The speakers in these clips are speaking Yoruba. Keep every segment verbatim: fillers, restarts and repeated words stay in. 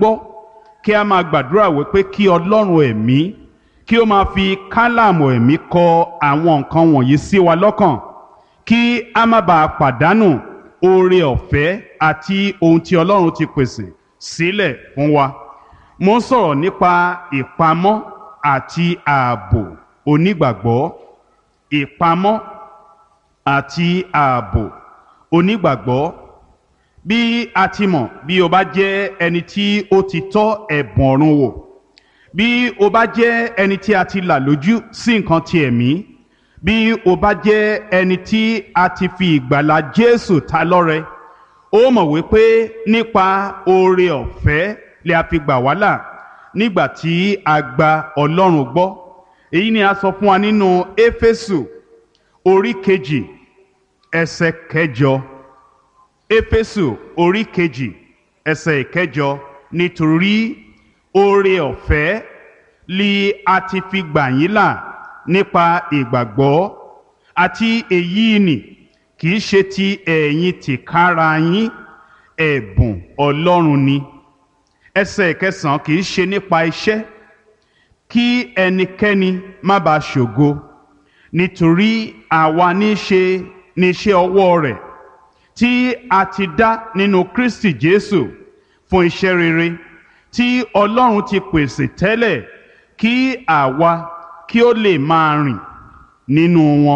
gbọ́ kí a máa gbàdúrà wípé kí Ọlọ́run ẹ̀mí kí ó máa fi kálámù ẹ̀mí kọ àwọn nǹkan wọ̀nyí sí wa lọ́kàn kí a má bàa pàdánù oore ọ̀fẹ́ àti ohun tí Ọlọ́run ti pèsè sílẹ̀ fún wa. Mo ń sọ̀rọ̀ nípa ìpamọ́ àti ààbò onígbàgbọ́. Ìpamọ́ àti ààbò onígbàgbọ́. Bí a ti mọ̀, bí o bá jẹ́ ẹni tí ó ti tọ́ ẹ̀bùn ọ̀run wò, bí o bá jẹ́ ẹni tí a ti là lójú sí nǹkan ti ẹ̀mí, bí o bá jẹ́ ẹni tí a ti fi ìgbàlà Jésù ta lọ́rẹ, ó mọ̀ wípé nípa oore ọ̀fẹ́ lè a fi gbà wá là nígbà tí a gba Ọlọ́run gbọ́. Èyí ni a sọ fún wa nínú Éfésù orí kejì ẹsẹ̀ kẹjọ. Éfésù orí kejì ẹsẹ̀ ìkẹjọ, nítorí oore ọ̀fẹ́ li a ti fi gbà yín là nípa ìgbàgbọ́, àti èyí ni kì í ṣe ti ẹ̀yin tìkára yín, ẹ̀bùn Ọlọ́run ni. Ẹsẹ̀ ìkẹsàn-án, kì í ṣe nípa iṣẹ́, kí ẹnikẹ́ni má bàa ṣògo, nítorí àwa ní í ṣe ní iṣẹ́ ọwọ́ rẹ̀ tí a ti dá nínú Kristi Jésù fún iṣẹ́ rere tí Ọlọ́run ti pèsè tẹ́lẹ̀ kí àwa kí ó lè máa rìn nínú wọn.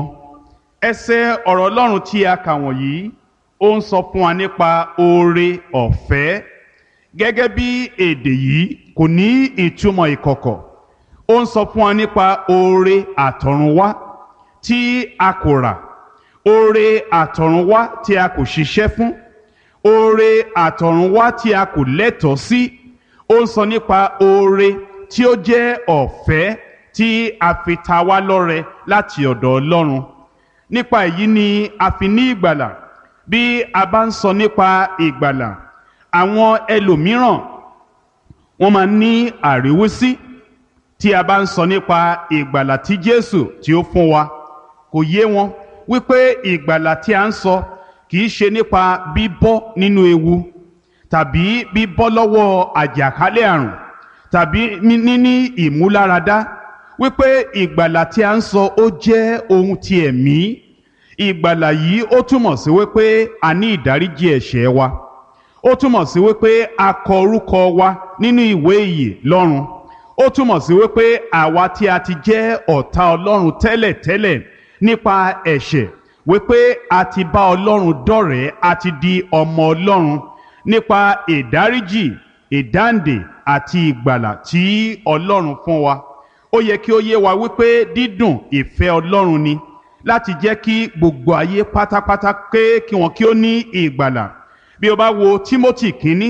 Ẹsẹ̀ ọ̀rọ̀ Ọlọ́run tí a kà wọ̀nyí ó ń sọ fún wa nípa oore ọ̀fẹ́. Gẹ́gẹ́ bí èdè yìí kò ní ìtumọ̀ ìkọ̀kọ̀, ó ń sọ fún wa nípa oore àtọ̀runwá tí a kò rà, oore àtọ̀runwá tí a kò ṣiṣẹ́ fún, oore àtọ̀runwá tí a kò lẹ́tọ̀ọ́ sí. Ó ń sọ nípa oore tí ó jẹ́ ọ̀fẹ́ tí a fi ta wá lọ́rẹ láti ọ̀dọ̀ Ọlọ́run. Nípa èyí ni a fi ní ìgbàlà. Bí a bá ń sọ nípa ìgbàlà, àwọn ẹlòmíràn wọ́n máa ní àríwísí tí a bá ń sọ nípa ìgbàlà tí Jésù tí ó fún wa. Kò yé wọn wípé ìgbàlà tí a ń sọ kì í ṣe nípa bíbọ́ nínú ewu, tàbí bíbọ́ lọ́wọ́ àjàkálẹ̀ àrùn, tàbí níní ìmúláradá. Wípé ìgbàlà tí a ń sọ ó jẹ́ ohun ti ẹ̀mí. Ìgbàlà yìí ó túmọ̀ sí wípé a ní ìdáríjì ẹ̀ṣẹ̀ wa. Ó túmọ̀ sí wípé a kọ orúkọ wa nínú ìwé ìyè lọ́run. Ó túmọ̀ sí wípé àwa tí a ti jẹ́ ọ̀tá Ọlọ́run tẹ́lẹ̀tẹ́lẹ̀ nípa ẹ̀ṣẹ̀, wípé a ti bá Ọlọ́run dọ̀rẹ́, a ti di ọmọ Ọlọ́run nípa ìdáríjì, ìdáǹdè àti ìgbàlà tí Ọlọ́run fún wa. Ó yẹ kí ó yé wa wípé dídùn ìfẹ́ Ọlọ́run ni láti jẹ́ kí gbogbo ayé pátápátá ké kí wọn kí ó ní ìgbàlà. Bí o bá wo Tímótì kínní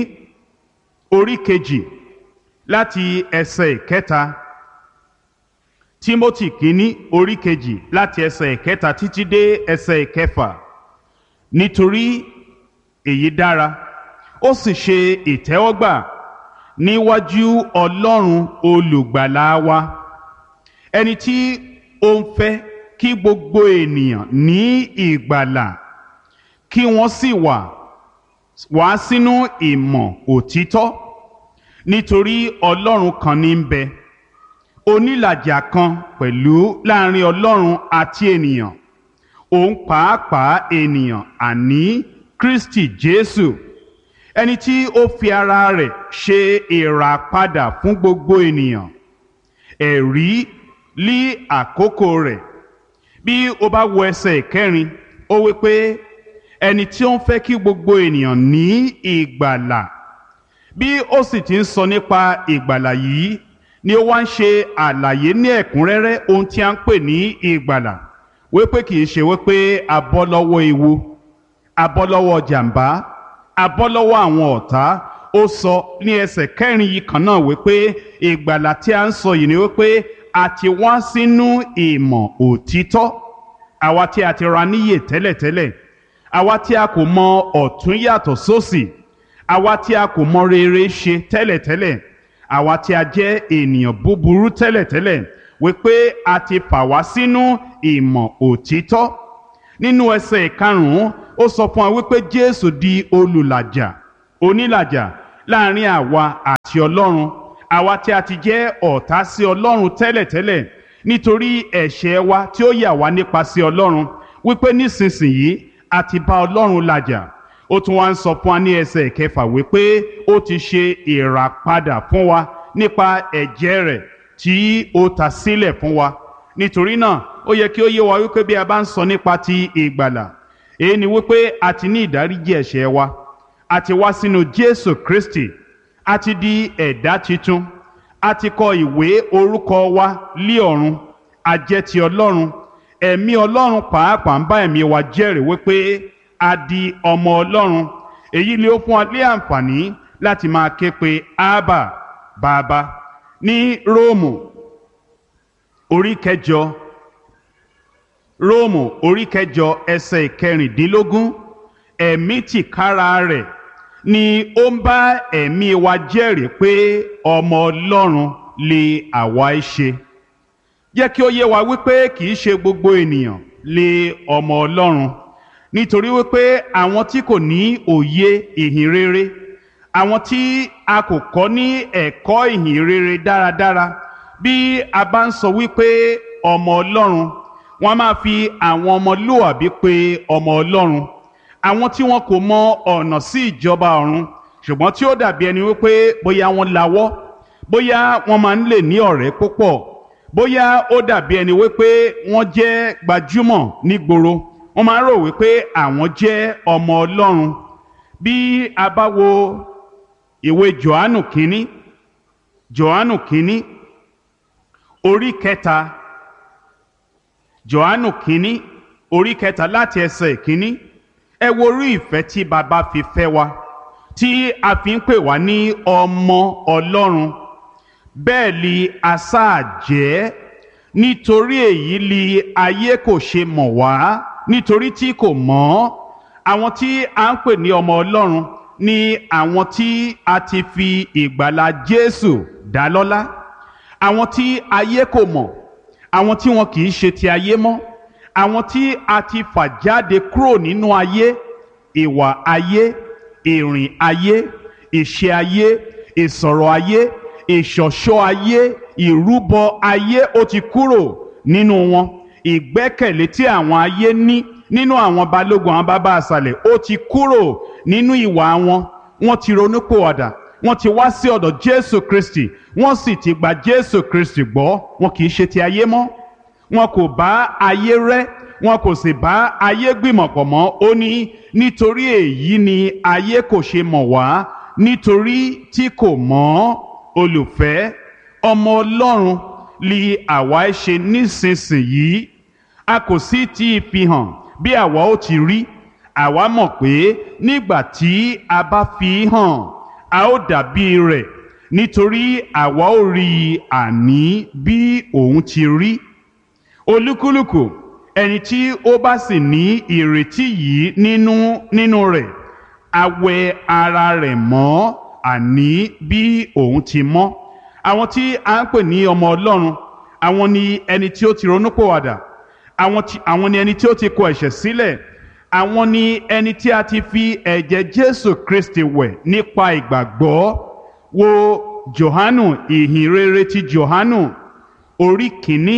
orí kejì láti ẹsẹ̀ ìkẹta, Tímótì kínní orí kejì láti ẹsẹ̀ ìkẹta títí dé ẹsẹ̀ ìkẹfà, nítorí èyí dára ó sì ṣe ìtẹ́wọ́gbà níwájú Ọlọ́run olùgbàlà wa, ẹni tí ó ń fẹ́ kí gbogbo ènìyàn ní ìgbàlà kí wọ́n sì wà wá sínú ìmọ̀ òtítọ́. Nítorí Ọlọ́run kan ní ń bẹ, onílàjà kan pẹ̀lú láàrin Ọlọ́run àti ènìyàn, òun pàápàá ènìyàn, àní Kristi Jésù, ẹni tí ó fi ara rẹ̀ ṣe ìràpadà fún gbogbo ènìyàn, ẹ̀rí lí àkókò rẹ̀. Bí o bá wo ẹsẹ̀ ìkẹrin, ó wí pé ẹni tí ó ń fẹ́ kí gbogbo ènìyàn ní ìgbàlà. Bí ó sì ti ń sọ nípa ìgbàlà yìí ni ó wá ń ṣe àlàyé ní ẹ̀kúnrẹ́rẹ́ ohun tí a ń pè ní ìgbàlà, wípé kì í ṣe wípé a bọ́ lọ́wọ́ ewu, a bọ́ lọ́wọ́ jàǹbá, a bọ́ lọ́wọ́ àwọn ọ̀tá. Ó sọ ní ẹsẹ̀ kẹrin yìí kan náà wípé ìgbàlà tí a ń sọ yìí ni wípé a ti wá sínú ìmọ̀ òtítọ́. Àwa tí a ti ra níyè tẹ́lẹ̀tẹ́lẹ̀, àwa tí a kò mọ ọ̀tún yàtọ̀ sósì, àwa tí a kò mọ rere ṣe tẹ́lẹ̀tẹ́lẹ̀, àwa tí a jẹ́ ènìyàn búburú tẹ́lẹ̀tẹ́lẹ̀, wípé a ti fà wá sínú ìmọ̀ òtítọ́. Nínú ẹsẹ̀ ìkarùn-ún ó sọ fún wa wípé Jésù di olùlàjà, onílàjà láàrin àwa àti Ọlọ́run, àwa tí a ti jẹ́ ọ̀tá sí Ọlọ́run tẹ́lẹ̀tẹ́lẹ̀ nítorí ẹ̀ṣẹ̀ wa tí ó yà wá nípa sí Ọlọ́run, wípé nísinsìnyí a ti bá Ọlọ́run làjà. Ó tún wá ń sọ fún wa ní ẹsẹ̀ ìkẹfà wípé ó ti ṣe ìràpadà fún wa nípa ẹ̀jẹ̀ rẹ̀ tí ó ta sílẹ̀ fún wa. Nítorí náà ó yẹ kí ó yé wa wípé bí a bá ń sọ nípa ti ìgbàlà, èyí ni wípé a ti ní ìdáríjì ẹ̀ṣẹ̀ wa, a ti wá sínú Jésù Kristi, a ti di ẹ̀dá titun, a ti kọ ìwé orúkọ wa lé ọ̀run, a jẹ́ ti Ọlọ́run. Ẹ̀mí Ọlọ́run pàápàá ń bá ẹ̀mí wa jẹ́rìí wípé a di ọmọ Ọlọ́run. Èyí ni ó fún wa ní àǹfààní láti máa ké pe Ábà, Bàbá. Ní Róòmù orí kẹjọ Róòmù orí kẹjọ ẹsẹ̀ ìkẹrìndínlógún, ẹ̀mí tìkára rẹ̀ ni ó ń bá ẹ̀mí wa jẹ́rìí pé ọmọ Ọlọ́run lè àwa í ṣe. Jẹ́ kí ó yé wa wípé kì í ṣe gbogbo ènìyàn lè ọmọ Ọlọ́run, nítorí wípé àwọn tí kò ní òye ìhìn rere, àwọn tí a kò kọ́ ní ẹ̀kọ́ ìhìn rere dáradára, bí a bá ń sọ wípé ọmọ Ọlọ́run, wọ́n máa fi àwọn ọmọlúwàbí pè ọmọ Ọlọ́run, àwọn tí wọn kò mọ ọ̀nà sí ìjọba ọ̀run, ṣùgbọ́n tí ó dàbí ẹni wípé bóyá wọ́n lawọ́, bóyá wọ́n máa ń lè ní ọ̀rẹ́ púpọ̀, bóyá ó dàbí ẹni wípé wọ́n jẹ́ gbajúmọ̀ nígboro, wọ́n máa ń rò wípé àwọn jẹ́ ọmọ Ọlọ́run. Bí a bá wo ìwé Jòhánù kínní Jòhánù kínní orí kẹta Jòhánù kínní orí kẹta láti ẹsẹ̀ ìkínní, ẹ wo orí ìfẹ́ tí bàbá fi fẹ́ wa, tí a fi ń pè wá ní ọmọ Ọlọ́run. Bẹ́ẹ̀ li a sáà jẹ́, nítorí èyí li ayé kò ṣe mọ̀ wá, nítorí tí kò mọ̀. Àwọn tí a ń pè ní ọmọ Ọlọ́run ni àwọn tí a ti fi ìgbàlà Jésù dá lọ́lá, àwọn tí ayé kò mọ̀, àwọn tí wọn kì í ṣe ti ayé mọ́, àwọn tí a ti fà jáde kúrò nínú ayé, ìwà ayé, ìrìn ayé, ìṣe ayé, ìsọ̀rọ̀ ayé, ìṣọ̀ṣọ́ ayé, ìrúbọ ayé ó ti kúrò nínú wọn. Ìgbẹ́kẹ̀lé tí àwọn ayé ní nínú àwọn balógun àwọn bàbá àṣàlẹ̀ ó ti kúrò nínú ìwà wọn. Wọ́n ti ronúpìwàdà, wọ́n ti wá sí ọ̀dọ̀ Jésù Kristi, wọ́n sì ti gba Jésù Kristi gbọ́. Wọn kì í ṣe ti ayé mọ́, wọn kò bá ayé rẹ́, wọn kò sì bá ayé gbìmọ̀pọ̀ mọ́. Ó ní nítorí èyí ni ayé kò ṣe mọ̀ wá, nítorí tí kò mọ̀. Olùfẹ́, ọmọ Ọlọ́run li àwa ṣe nísinsìnyí, a kò sì tí fi hàn bí àwa ó ti rí. Àwa mọ̀ pé nígbà tí a bá fi hàn, a ó dàbí rẹ̀, nítorí àwa ó rí i àní bí òun ti rí. Olúkúlùkù ẹni tí ó bá sì ní ìrètí yìí nínú nínú rẹ̀, a wẹ ara rẹ̀ mọ́ àní bí òun ti mọ́. Àwọn tí a ń pè ní ọmọ Ọlọ́run, àwọn ni ẹni tí ó ti ronúpìwàdà, àwọn tí àwọn ni ẹni tí ó ti kọ ẹ̀ṣẹ̀ sílẹ̀, àwọn ni ẹni tí a ti fi ẹ̀jẹ̀ Jésù Kristi wẹ̀ nípa ìgbàgbọ́. Wo Jòhánù, ìhìn rere ti Jòhánù orí kìíní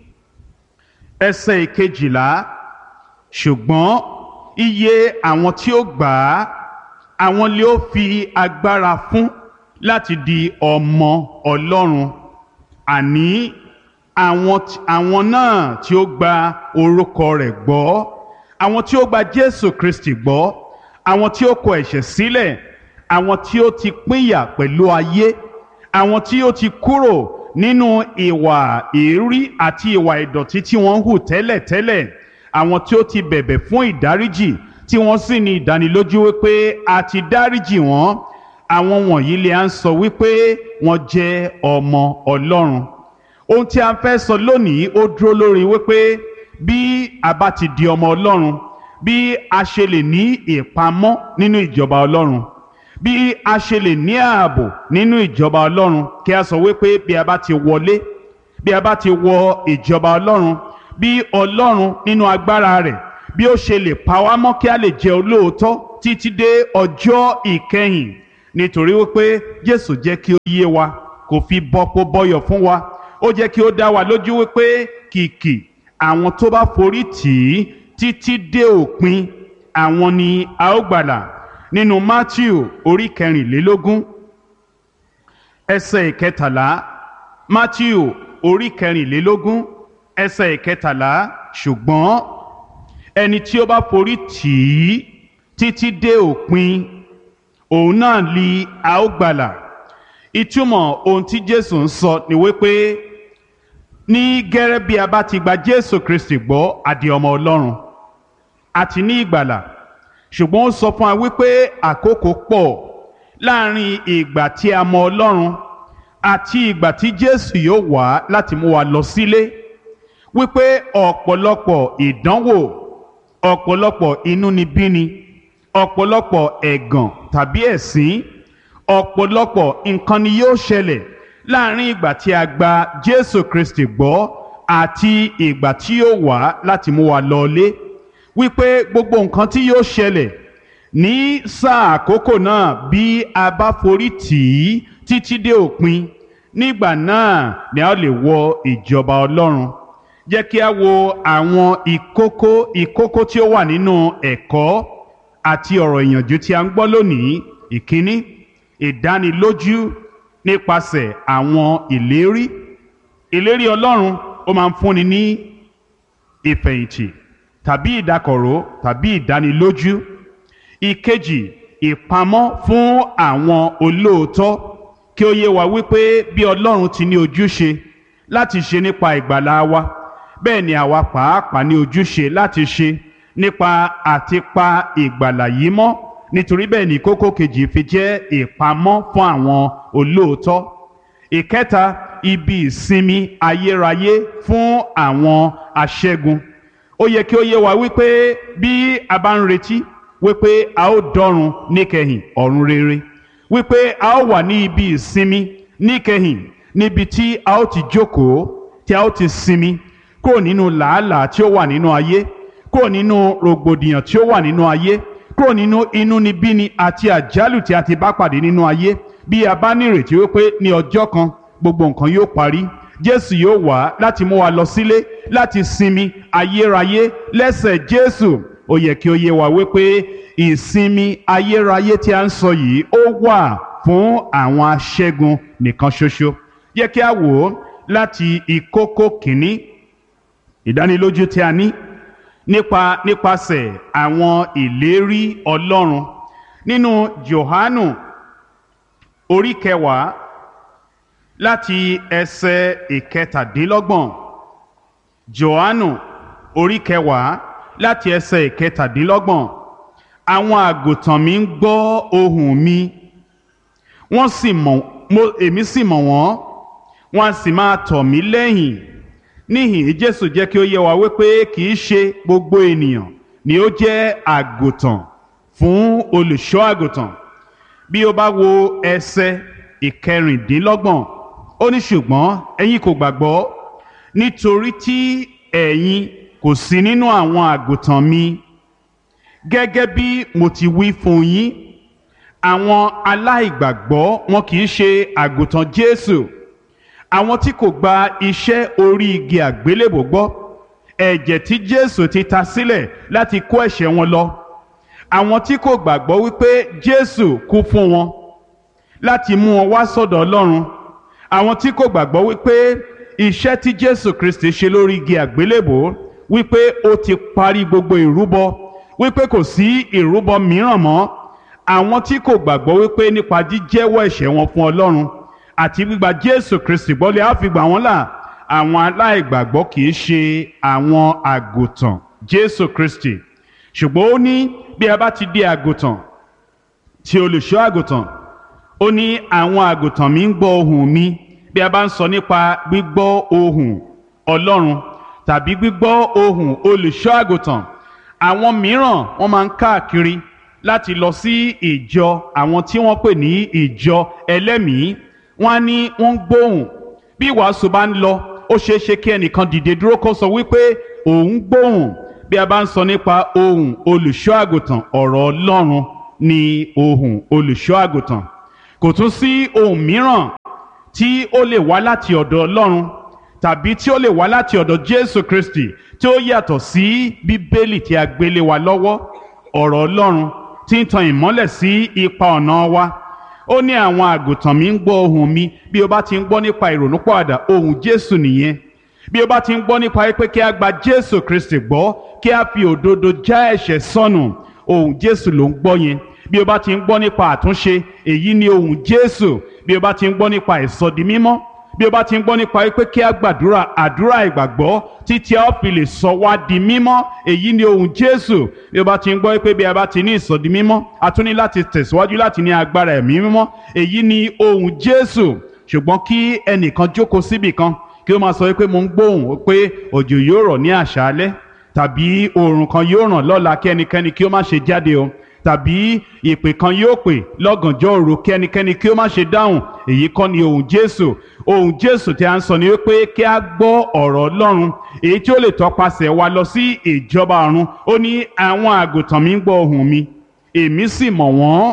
ẹsẹ̀ ìkejìlá, ṣùgbọ́n iye àwọn tí ó gbà á, àwọn lé ó fi agbára fún láti di ọmọ Ọlọ́run, àní àwọn àwọn náà tí ó gba orúkọ rẹ̀ gbọ́, àwọn tí ó gba Jésù Kristi gbọ́, àwọn tí ó kọ ẹ̀ṣẹ̀ sílẹ̀, àwọn tí ó ti pínyà pẹ̀lú ayé, àwọn tí ó ti kúrò nínú ìwà èérí àti ìwà ìdọ̀tí tí wọ́n ń hù tẹ́lẹ̀tẹ́lẹ̀, àwọn tí ó ti bẹ̀bẹ̀ fún ìdáríjì tí wọ́n sì ní ìdánilójú wípé a ti dáríjì wọ́n. Àwọn wọ̀nyí lè à ń sọ wípé wọ́n jẹ́ ọmọ Ọlọ́run. Ohun tí a fẹ́ sọ lónìí ó dúró lórí wípé bí a bá ti di ọmọ Ọlọ́run, bí a ṣe lè ní ìpamọ́ nínú ìjọba Ọlọ́run, bí a ṣe lè ní ààbò nínú ìjọba Ọlọ́run. Kí a sọ wípé bí a bá ti wọlé, bí a bá ti wọ ìjọba Ọlọ́run, bí Ọlọ́run nínú agbára rẹ̀ bí ó ṣe lè pa wá mọ́ kí a lè jẹ́ olóòótọ́ títí dé ọjọ́ ìkẹyìn. nítorí wípé Jésù jẹ́ kí ó yé wa, kò fi bọ́pọ̀ bọ́yọ̀ fún wa, ó jẹ́ kí ó dá wa lójú wípé kìkì àwọn tó bá forí tì í títí dé òpin àwọn ni a ó gbàlà. Nínú Mátíù orí kẹrìnlélógún ẹsẹ̀ ìkẹtàlá, Mátíù orí kẹrìnlélógún ẹsẹ̀ ìkẹtàlá, ṣùgbọ́n ẹni tí ó bá forí tì í títí dé òpin òun náà li a ó gbàlà. Ìtumọ̀ ohun tí Jésù ń sọ ni wípé ní gẹ́rẹ́ bí a bá ti gba Jésù Kristi gbọ́, a di ọmọ Ọlọ́run, àti ní ìgbàlà. Ṣùgbọ́n ó sọ fún wa wípé àkókò pọ̀ láàrin ìgbà tí a mọ Ọlọ́run àti ìgbà tí Jésù yóò wá láti mú wa lọ sílé, wípé ọ̀pọ̀lọpọ̀ ìdánwò, ọ̀pọ̀lọpọ̀ inúnibíni, ọ̀pọ̀lọpọ̀ ẹ̀gàn tàbí ẹ̀sín, ọ̀pọ̀lọpọ̀ nǹkan ni yóò ṣẹlẹ̀ láàrin ìgbà tí a gba Jésù Kristi gbọ́ àti ìgbà tí yóò wá láti mú wa lọlé, wípé gbogbo nǹkan tí yóò ṣẹlẹ̀ ní sáà àkókò náà bí a bá forí tì í títí dé òpin, nígbà náà ni a lè wọ ìjọba Ọlọ́run. Jẹ́ kí a wo àwọn ìkókó ìkókó tí ó wà nínú ẹ̀kọ́ àti ọ̀rọ̀ ìyànjú tí a ń gbọ́ lónìí. Ìkíní, ìdánilójú nípasẹ̀ àwọn ìlérí. Ìlérí Ọlọ́run ó máa ń fúnni ní ìfẹ̀yìntì tàbí ìdákọ̀ró tàbí ìdánilójú. Ìkejì, ìpamọ́ fún àwọn olóòótọ́, kí ó yé wa wípé bí Ọlọ́run ti ní ojúṣe láti ṣe nípa ìgbàlà wa, bẹ́ẹ̀ ni àwa pàápàá ní ojúṣe láti ṣe nípa àti pa ìgbàlà yìí mọ́. Nítorí bẹ́ẹ̀ ni kókó kejì fi jẹ́ ìpamọ́ fún àwọn olóòótọ́. Ìkẹta, ibi ìsinmi ayérayé fún àwọn aṣẹ́gun. Ó yẹ kí ó yé wa wípé bí a bá ń retí wípé a ó dọ́run níkẹyìn, ọ̀run rere, wípé a ó wà ní ibi ìsinmi níkẹyìn, níbi tí a ó ti jókòó, tí a ó ti sinmi kúrò nínú làálàá tí ó wà nínú ayé, kúrò nínú rògbòdìyàn tí ó wà nínú ayé, kúrò nínú inúnibíni àti àjálù tí a ti bá pàdé nínú ayé. Bí a bá nírètí wípé ní ọjọ́ kan gbogbo nǹkan yóò parí, Jésù yóò wá láti mú wa lọ sílé láti sinmi ayérayé lẹ́sẹ̀ Jésù. Ó yẹ kí ó yé wa wípé ìsinmi ayérayé tí a ń sọ yìí ó wà fún àwọn aṣẹ́gun nìkan ṣoṣo. Yẹ kí a wò ó láti ìkókó kìíní, ìdánilójú tí a ní nípa nípasẹ̀ àwọn ìlérí Ọlọ́run. Nínú Jòhánù orí kẹwàá láti ẹsẹ̀ ìkẹtàdínlọ́gbọ̀n, Jòhánù orí kẹwàá láti ẹsẹ̀ ìkẹtàdínlọ́gbọ̀n, àwọn àgùntàn mi ń gbọ́ ohùn mi, wọ́n sì mọ̀ mo èmi sì mọ̀ wọ́n, wọ́n á sì máa tọ̀ mí lẹ́yìn. Níhìn Jésù jẹ́ kí ó yé wa wípé kì í ṣe gbogbo ènìyàn ni ó jẹ́ àgùntàn fún olùṣọ́ àgùntàn. Bí o bá wo ẹsẹ̀ ìkẹrìndínlọ́gbọ̀n, ó ní ṣùgbọ́n ẹ̀yin kò gbàgbọ́ nítorí tí ẹ̀yin kò sí nínú àwọn àgùntàn mi. Gẹ́gẹ́ bí mo ti wí fún yín, àwọn aláìgbàgbọ́ wọn kì í ṣe àgùntàn Jésù. Àwọn tí kò gba iṣẹ́ orí igi àgbélébò gbọ́, ẹ̀jẹ̀ tí Jésù ti ta sílẹ̀ láti kó ẹ̀ṣẹ̀ wọn lọ. Àwọn tí kò gbàgbọ́ wípé Jésù kú fún wọn láti mú wọn wá sọ́dọ̀ Ọlọ́run. Àwọn tí kò gbàgbọ́ wípé iṣẹ́ tí Jésù Kristi ṣe lórí igi àgbélébò, wípé ó ti parí gbogbo ìrúbọ, wípé kò sí ìrúbọ mìíràn mọ́. Àwọn tí kò gbàgbọ́ wípé nípa jíjẹ́wọ́ ẹ̀ṣẹ̀ wọn fún Ọlọ́run àti gbígba Jésù Kristi gbọ́lé á fi gbà wọ́n là. Àwọn aláìgbàgbọ́ kì í ṣe àwọn àgùntàn Jésù Kristi. Ṣùgbọ́n ó ní bí a bá ti di àgùntàn tí olùṣọ́ àgùntàn, ó ní àwọn àgùntàn mi ń gbọ́ ohùn mi. Bí a bá ń sọ nípa gbígbọ́ ohùn Ọlọ́run tàbí gbígbọ́ ohùn olùṣọ́ àgùntàn, àwọn mìíràn wọ́n máa ń káàkiri láti lọ sí ìjọ àwọn tí wọ́n pè ní ìjọ ẹlẹ́mìí. Wọ́n á ní wọ́n ń gbóhùn. Bí ìwàásù bá ń lọ, ó ṣeé ṣe kí ẹnìkan dìde dúró kó sọ wípé òun gbóhùn. Bí a bá ń sọ nípa ohùn olùṣọ́ àgùntàn, ọ̀rọ̀ Ọlọ́run ni ohùn olùṣọ́ àgùntàn. kò tún sí ohun mìíràn tí ó lè wá láti ọ̀dọ̀ Ọlọ́run tàbí tí ó lè wá láti ọ̀dọ̀ Jésù Kristi tí ó yàtọ̀ sí Bíbélì tí a gbélé wa lọ́wọ́, ọ̀rọ̀ Ọlọ́run tí ń tan ìmọ́lẹ̀ sí ipa ọ̀nà wa. Ó ní àwọn àgùntàn mi ń gbọ́ ohùn mi. Bí o bá ti ń gbọ́ nípa ìrònúpìwàdà, ohùn Jésù nìyẹn. Bí o bá ti ń gbọ́ nípa pé kí a gba Jésù Kristi gbọ́, kí a fi òdodo já ẹ̀ṣẹ̀ sọnù, ohùn Jésù ló ń gbọ́ yẹn. Bí o bá ti ń gbọ́ nípa àtúnṣe, èyí ni ohùn Jésù. Bí o bá ti ń gbọ́ nípa ìsọdimímọ́, bí o bá ti ń gbọ́ nípa pé kí a gbàdúrà àdúrà ìgbàgbọ́ títí a ó fi lè sọ wá di mímọ́, èyí ni ohùn Jésù. Bí o bá ti ń gbọ́ pé bí a bá ti ní ìsọdimímọ́, a tún ní láti tẹ̀síwájú láti ní agbára ẹ̀mí mímọ́, èyí ni ohùn Jésù. Ṣùgbọ́n kí ẹnìkan jókòó síbì kan kí ó máa sọ pé mo ń gbóhùn pé òjò yóò rọ̀ ní àṣálẹ́, tàbí oòrùn kan yóò ràn lọ́la kí ẹnikẹ́ni kí ó má ṣe jáde o, tàbí ìpè kan yóò pè lọ́gànjọ́ òru kí ẹnikẹ́ni kí ó má ṣe dáhùn, èyí kọ́ ni ohùn Jésù. Ohùn Jésù tí a ń sọ ni wípé kí a gbọ́ ọ̀rọ̀ Ọlọ́run èyí tí ó lè tọpasẹ̀ wa lọ sí ìjọba ọ̀run. Ó ní àwọn àgùntàn mi ń gbọ́ ohùn mi, èmi sì mọ̀ wọ́n.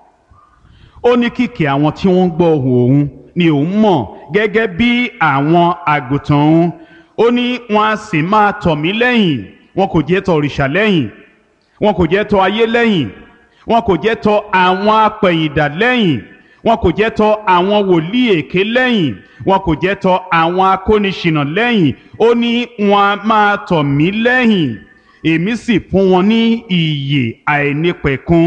Ó ní kìkì àwọn tí wọ́n ń gbọ́ ohùn òun ni òun mọ̀ gẹ́gẹ́ bí àwọn àgùntàn òun. Ó ní wọn a sì máa tọ̀ mí lẹ́yìn, wọn kò jẹ́ tọ̀ òrìṣà lẹ́yìn, wọn kò jẹ́ tọ̀ ayé lẹ́yìn, wọn kò jẹ́ tọ̀ àwọn apẹ̀yìndà lẹ́yìn, wọn kò jẹ́ tọ̀ àwọn wòlíì èké lẹ́yìn, wọn kò jẹ́ tọ̀ àwọn akóniṣìnà lẹ́yìn. Ó ní wọn a máa tọ̀ mí lẹ́yìn, èmi sì fún wọn ní ìyè àìnípẹ̀kun.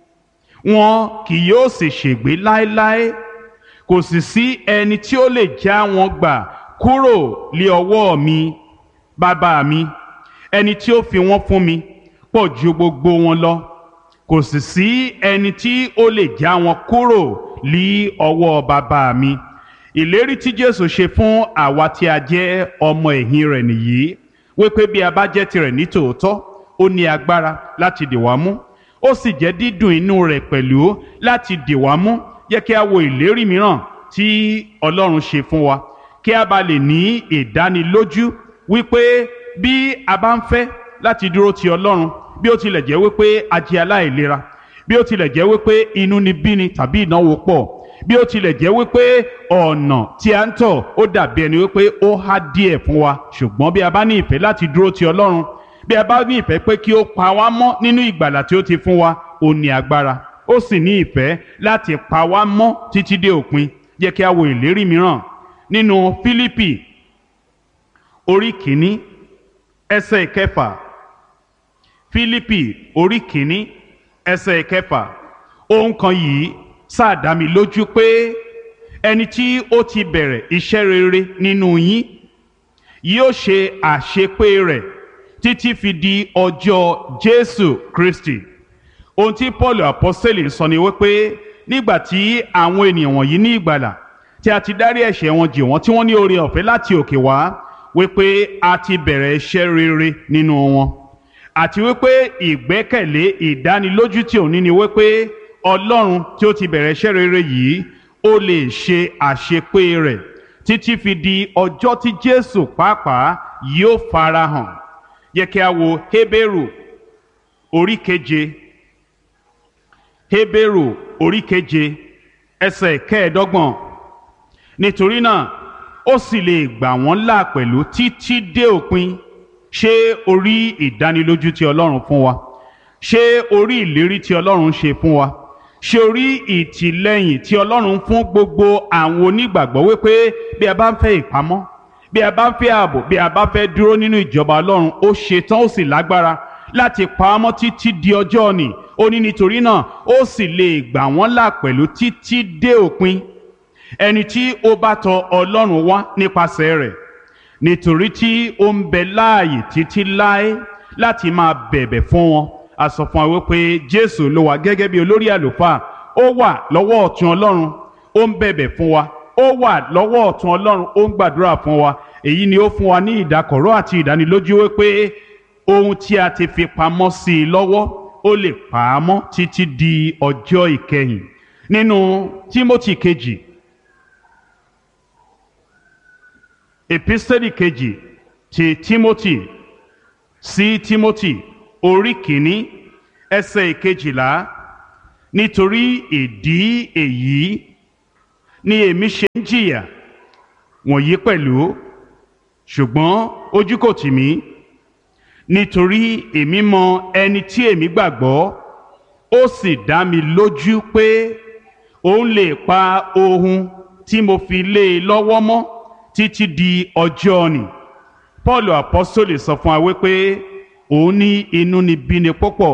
Wọn kì yóò sì ṣègbé láéláé, kò sì sí ẹni tí ó lè já wọn gbà kúrò lé ọwọ́ mi. Bàbá mi, ẹni tí ó fi wọ́n fún mi, pọ̀ ju gbogbo wọn lọ, kò sì sí ẹni tí ó lè já wọn kúrò lé ọwọ́ bàbá mi. Ìlérí tí Jésù ṣe fún àwa tí a jẹ́ ọmọ ẹ̀yìn rẹ̀ nìyí, wípé bí a bá jẹ́ tirẹ̀ ní tòótọ́, ó ní agbára láti dì wá mú, ó sì jẹ́ dídùn inú rẹ̀ pẹ̀lú láti dì wá mú. Jẹ́ kí a wo ìlérí mìíràn tí Ọlọ́run ṣe fún wa, kí a bá lè ní ìdánilójú wípé bí a bá ń fẹ́ láti dúró ti Ọlọ́run, bí ó tilẹ̀ jẹ́ wípé a jẹ́ aláìlera, bí ó tilẹ̀ jẹ́ wípé inúnibíni tàbí ìnáwó pọ̀, bí ó tilẹ̀ jẹ́ wípé ọ̀nà tí a ń tọ̀ ó dàbí ẹni wípé ó há díẹ̀ fún wa, ṣùgbọ́n bí a bá ní ìfẹ́ láti dúró ti Ọlọ́run, bí a bá ní ìfẹ́ pé kí ó pa wá mọ́ nínú ìgbàlà tí ó ti fún wa, ó ní agbára, ó sì ní ìfẹ́ láti pa wá mọ́ títí dé òpin. Jẹ́ kí a wo ìlérí mìíràn nínú Fílípì orí kìíní ẹsẹ̀ ìkẹfà. Fílípì orí kìíní ẹsẹ̀ ìkẹfà. Ohun kan yìí sáà dá mi lójú pé ẹni tí ó ti bẹ̀rẹ̀ iṣẹ́ rere nínú yín yóò ṣe àṣepé rẹ̀ títí fi di ọjọ́ Jésù Kristi. Ohun tí Paul apọ́sítélì sọ ni wípé nígbà tí àwọn ènìyàn wọ̀nyí ní ìgbàlà, tí a ti dárí ẹ̀ṣẹ̀ wọn jì wọ́n, tí wọ́n ní oore ọ̀fẹ́ láti òkè wá, wípé a ti bẹ̀rẹ̀ iṣẹ́ rere nínú wọn, àti wípé ìgbẹ́kẹ̀lé ìdánilójú tí òun ní ni wípé Ọlọ́run tí ó ti bẹ̀rẹ̀ iṣẹ́ rere yìí ó lè ṣe àṣepé rẹ̀ títí fi di ọjọ́ tí Jésù pàápàá yóò farahàn. Yẹ kí a wo Hébérù orí keje. Hébérù orí keje ẹsẹ̀ kẹẹ̀ẹ́dọ́gbọ̀n. Nítorí náà ó sì lè gbà wọ́n là pẹ̀lú títí dé òpin. Ṣé o rí ìdánilójú tí Ọlọ́run fún wa? Ṣé o rí ìlérí tí Ọlọ́run ṣe fún wa? Ṣé o rí ìtìlẹ́yìn tí Ọlọ́run fún gbogbo àwọn onígbàgbọ́ wípé bí a bá ń fẹ́ ìpamọ́, bí a bá ń fẹ́ ààbò, bí a bá fẹ́ dúró nínú ìjọba Ọlọ́run, ó ṣetán ó sì lágbára láti pa á mọ́ títí di ọjọ́ òní. Ó ní nítorí náà ó sì lè gbà wọ́n là pẹ̀lú títí dé òpin. Ẹni tí ó bá tọ̀ Ọlọ́run wá nípasẹ̀ rẹ̀, nítorí tí ó ń bẹ láàyè títí láé láti máa bẹ̀bẹ̀ fún wọn. A sọ fún wa wípé Jésù ló wà gẹ́gẹ́ bí olórí àlùfáà, ó wà lọ́wọ́ ọ̀tún Ọlọ́run, ó ń bẹ̀bẹ̀ fún wa, ó wà lọ́wọ́ ọ̀tún Ọlọ́run, ó ń gbàdúrà fún wa. Èyí ni ó fún wa ní ìdákọ̀ró àti ìdánilójú wípé ohun tí a ti fi pamọ́ sí i lọ́wọ́ ó lè pa á mọ́ títí di ọjọ́ ìkẹyìn. Nínú Tímótì kejì, epistẹ́lì kejì ti Tímótì sí Tímótì orí kìíní ẹsẹ̀ ìkejìlá. nítorí ìdí èyí ni èmi ṣe ń jìyà wọ̀nyí pẹ̀lú, ṣùgbọ́n ojú kò tì mí, nítorí èmi mọ ẹni tí èmi gbàgbọ́, ó sì dá mi lójú pé òun lè pa ohun tí mo fi lé e lọ́wọ́ mọ́ títí di ọjọ́ nì. Paul apostole sọ fún wa wípé òun ní inúnibíni púpọ̀,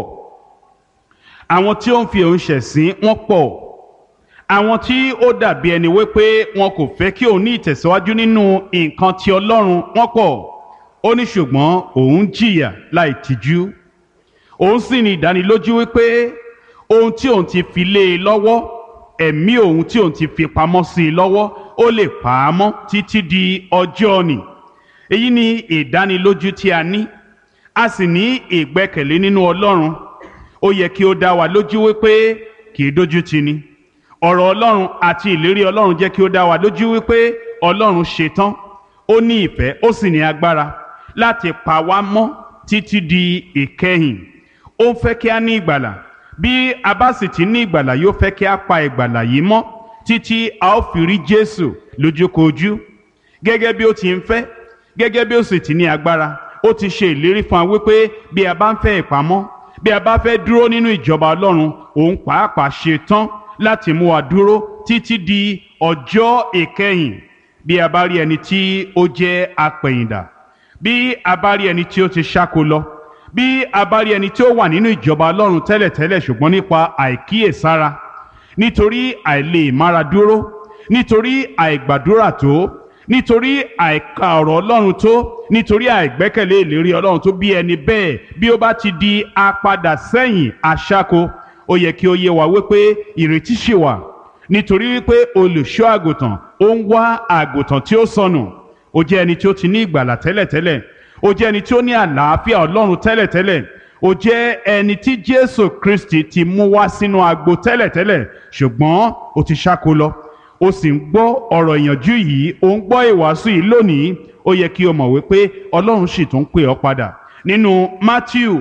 àwọn tí ó ń fi òun ṣẹ̀sín wọ́n pọ̀, àwọn tí ó dàbí ẹni wípé wọn kò fẹ́ kí òun ní ìtẹ̀síwájú nínú nǹkan ti Ọlọ́run wọ́n pọ̀. Ó ní ṣùgbọ́n òun jìyà láì tìjú, òun sì ní ìdánilójú wípé ohun tí òun ti fi lé e lọ́wọ́, ẹ̀mí òun tí òun ti fi pamọ́ sí i lọ́wọ́, ó lè pa á mọ́ títí di ọjọ́ nì. Èyí ni ìdánilójú tí a ní, a sì ní ìgbẹ́kẹ̀lé nínú Ọlọ́run. Ó yẹ kí ó dá wa lójú wípé kì í dójú tì ni. Ọ̀rọ̀ Ọlọ́run àti ìlérí Ọlọ́run jẹ́ kí ó dá wa lójú wípé Ọlọ́run ṣetán, ó ní ìfẹ́, ó sì ní agbára láti pa wá mọ́ títí di ìkẹyìn. Ó ń fẹ́ kí a ní ìgbàlà, bí a bá sì ti ní ìgbàlà yóò fẹ́ kí a pa ìgbàlà yìí mọ́ títí a ó fi rí Jésù lójúkojú. Gẹ́gẹ́ bí ó ti ń fẹ́, gẹ́gẹ́ bí ó sì ti ní agbára, ó ti ṣe ìlérí fún wa wípé bí a bá ń fẹ́ ìpamọ́, bí a bá fẹ́ dúró nínú ìjọba Ọlọ́run, òun pàápàá ṣe tán láti mú wa dúró títí di ọjọ́ ìkẹyìn. Bí a bá rí ẹni tí ó jẹ́ apẹ̀yìndà, bí a bá rí ẹni tí ó ti ṣáko lọ, bí a bá rí ẹni tí ó wà nínú ìjọba Ọlọ́run tẹ́lẹ̀tẹ́lẹ̀ ṣùgbọ́n nípa àìkíyèsára, nítorí àìlè mára dúró, nítorí àìgbàdúrà tó, nítorí àìka ọ̀rọ̀ Ọlọ́run tó, nítorí àìgbẹ́kẹ̀lé ìlérí Ọlọ́run tó, bí ẹni bẹ́ẹ̀ bí ó bá ti di apadà sẹ́yìn aṣáko, ó yẹ kí ó yé wa wípé ìrètí ṣì wà, nítorí wípé olùṣọ́ àgùntàn ó ń wá àgùntàn tí ó sọnù. Ó jẹ́ ẹni tí ó ti ní ìgbàlà tẹ́lẹ̀tẹ́lẹ̀, ó jẹ́ ẹni tí ó ní àlàáfíà Ọlọ́run tẹ́lẹ̀tẹ́lẹ̀, ó jẹ́ ẹni tí Jésù Kristi ti mú wá sínú agbo tẹ́lẹ̀tẹ́lẹ̀, ṣùgbọ́n ó ti ṣáko lọ. Ó sì ń gbọ́ ọ̀rọ̀ ìyànjú yìí, ó ń gbọ́ ìwàásù yìí lónìí. Ó yẹ kí o mọ̀ wípé Ọlọ́run sì tún pè ọ́ padà. Nínú Mátíù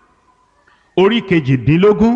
orí kejìdínlógún,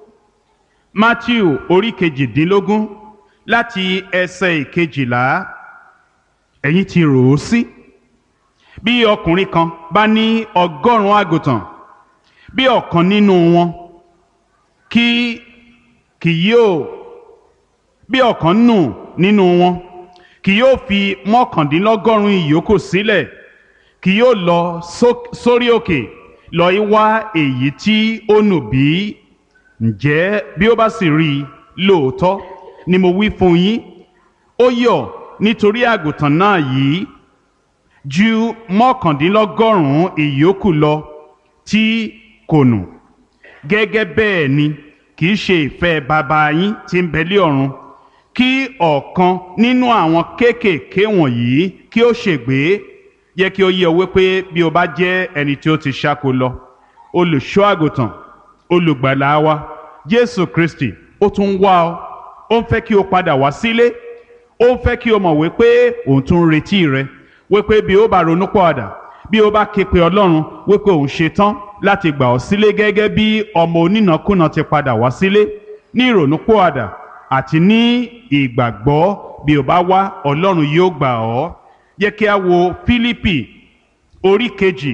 Mátíù orí kejìdínlógún láti ẹsẹ̀ ìkejìlá, ẹ̀yin ti rò ó sí, bí ọkùnrin kan bá ní ọgọ́rùn-ún àgùntàn, bí ọ̀kan nínú wọn kí kì yóò bí ọ̀kan nù nínú wọn kì yóò fi mọ́kàndínlọ́gọ́rùn-ún ìyókù sílẹ̀, kì yóò lọ sórí òkè lọ í wá èyí tí ó nù bí? Ǹjẹ́ bí ó bá sì rí i, lóòótọ́ ni mo wí fún yín, ó yọ̀ nítorí àgùntàn náà yìí ju mọ́kàndínlọ́gọ́rùn-ún ìyókù lọ tí kò nù. Gẹ́gẹ́ bẹ́ẹ̀ ni kì í ṣe ìfẹ́ bàbá yín tí ń bẹ lé ọ̀run kí ọ̀kan nínú àwọn kéékèèké wọ̀nyí kí ó ṣègbé. Yẹ kí ó yé ọ wípé bí o bá jẹ́ ẹni tí ó ti ṣáko lọ, olùṣọ́ àgùntàn, olùgbàlà wa Jésù Kristi ó tún ń wá ọ, ó ń fẹ́ kí o padà wá sílé, ó ń fẹ́ kí o mọ̀ wípé òun tún ń retí rẹ, wípé bí ó bá ronú pọ̀àdà, bí ó bá ké pe Ọlọ́run, wípé òun ṣe tán láti gbà ọ́ sílé gẹ́gẹ́ bí ọmọ onínàkúnà ti padà wá sílé ní ìrònú pọ̀àdà àti ní ìgbàgbọ́. Bí o bá wá, Ọlọ́run yóò gbà ọ́. Yẹ kí a wo Fílípì orí kejì,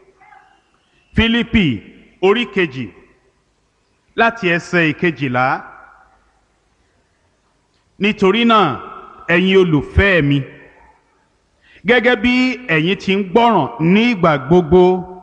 Fílípì orí kejì láti ẹsẹ̀ ìkejìlá. Nítorí náà, ẹ̀yin olùfẹ́ mi, gẹ́gẹ́ bí ẹ̀yin ti ń gbọ́ràn ní ìgbà gbogbo,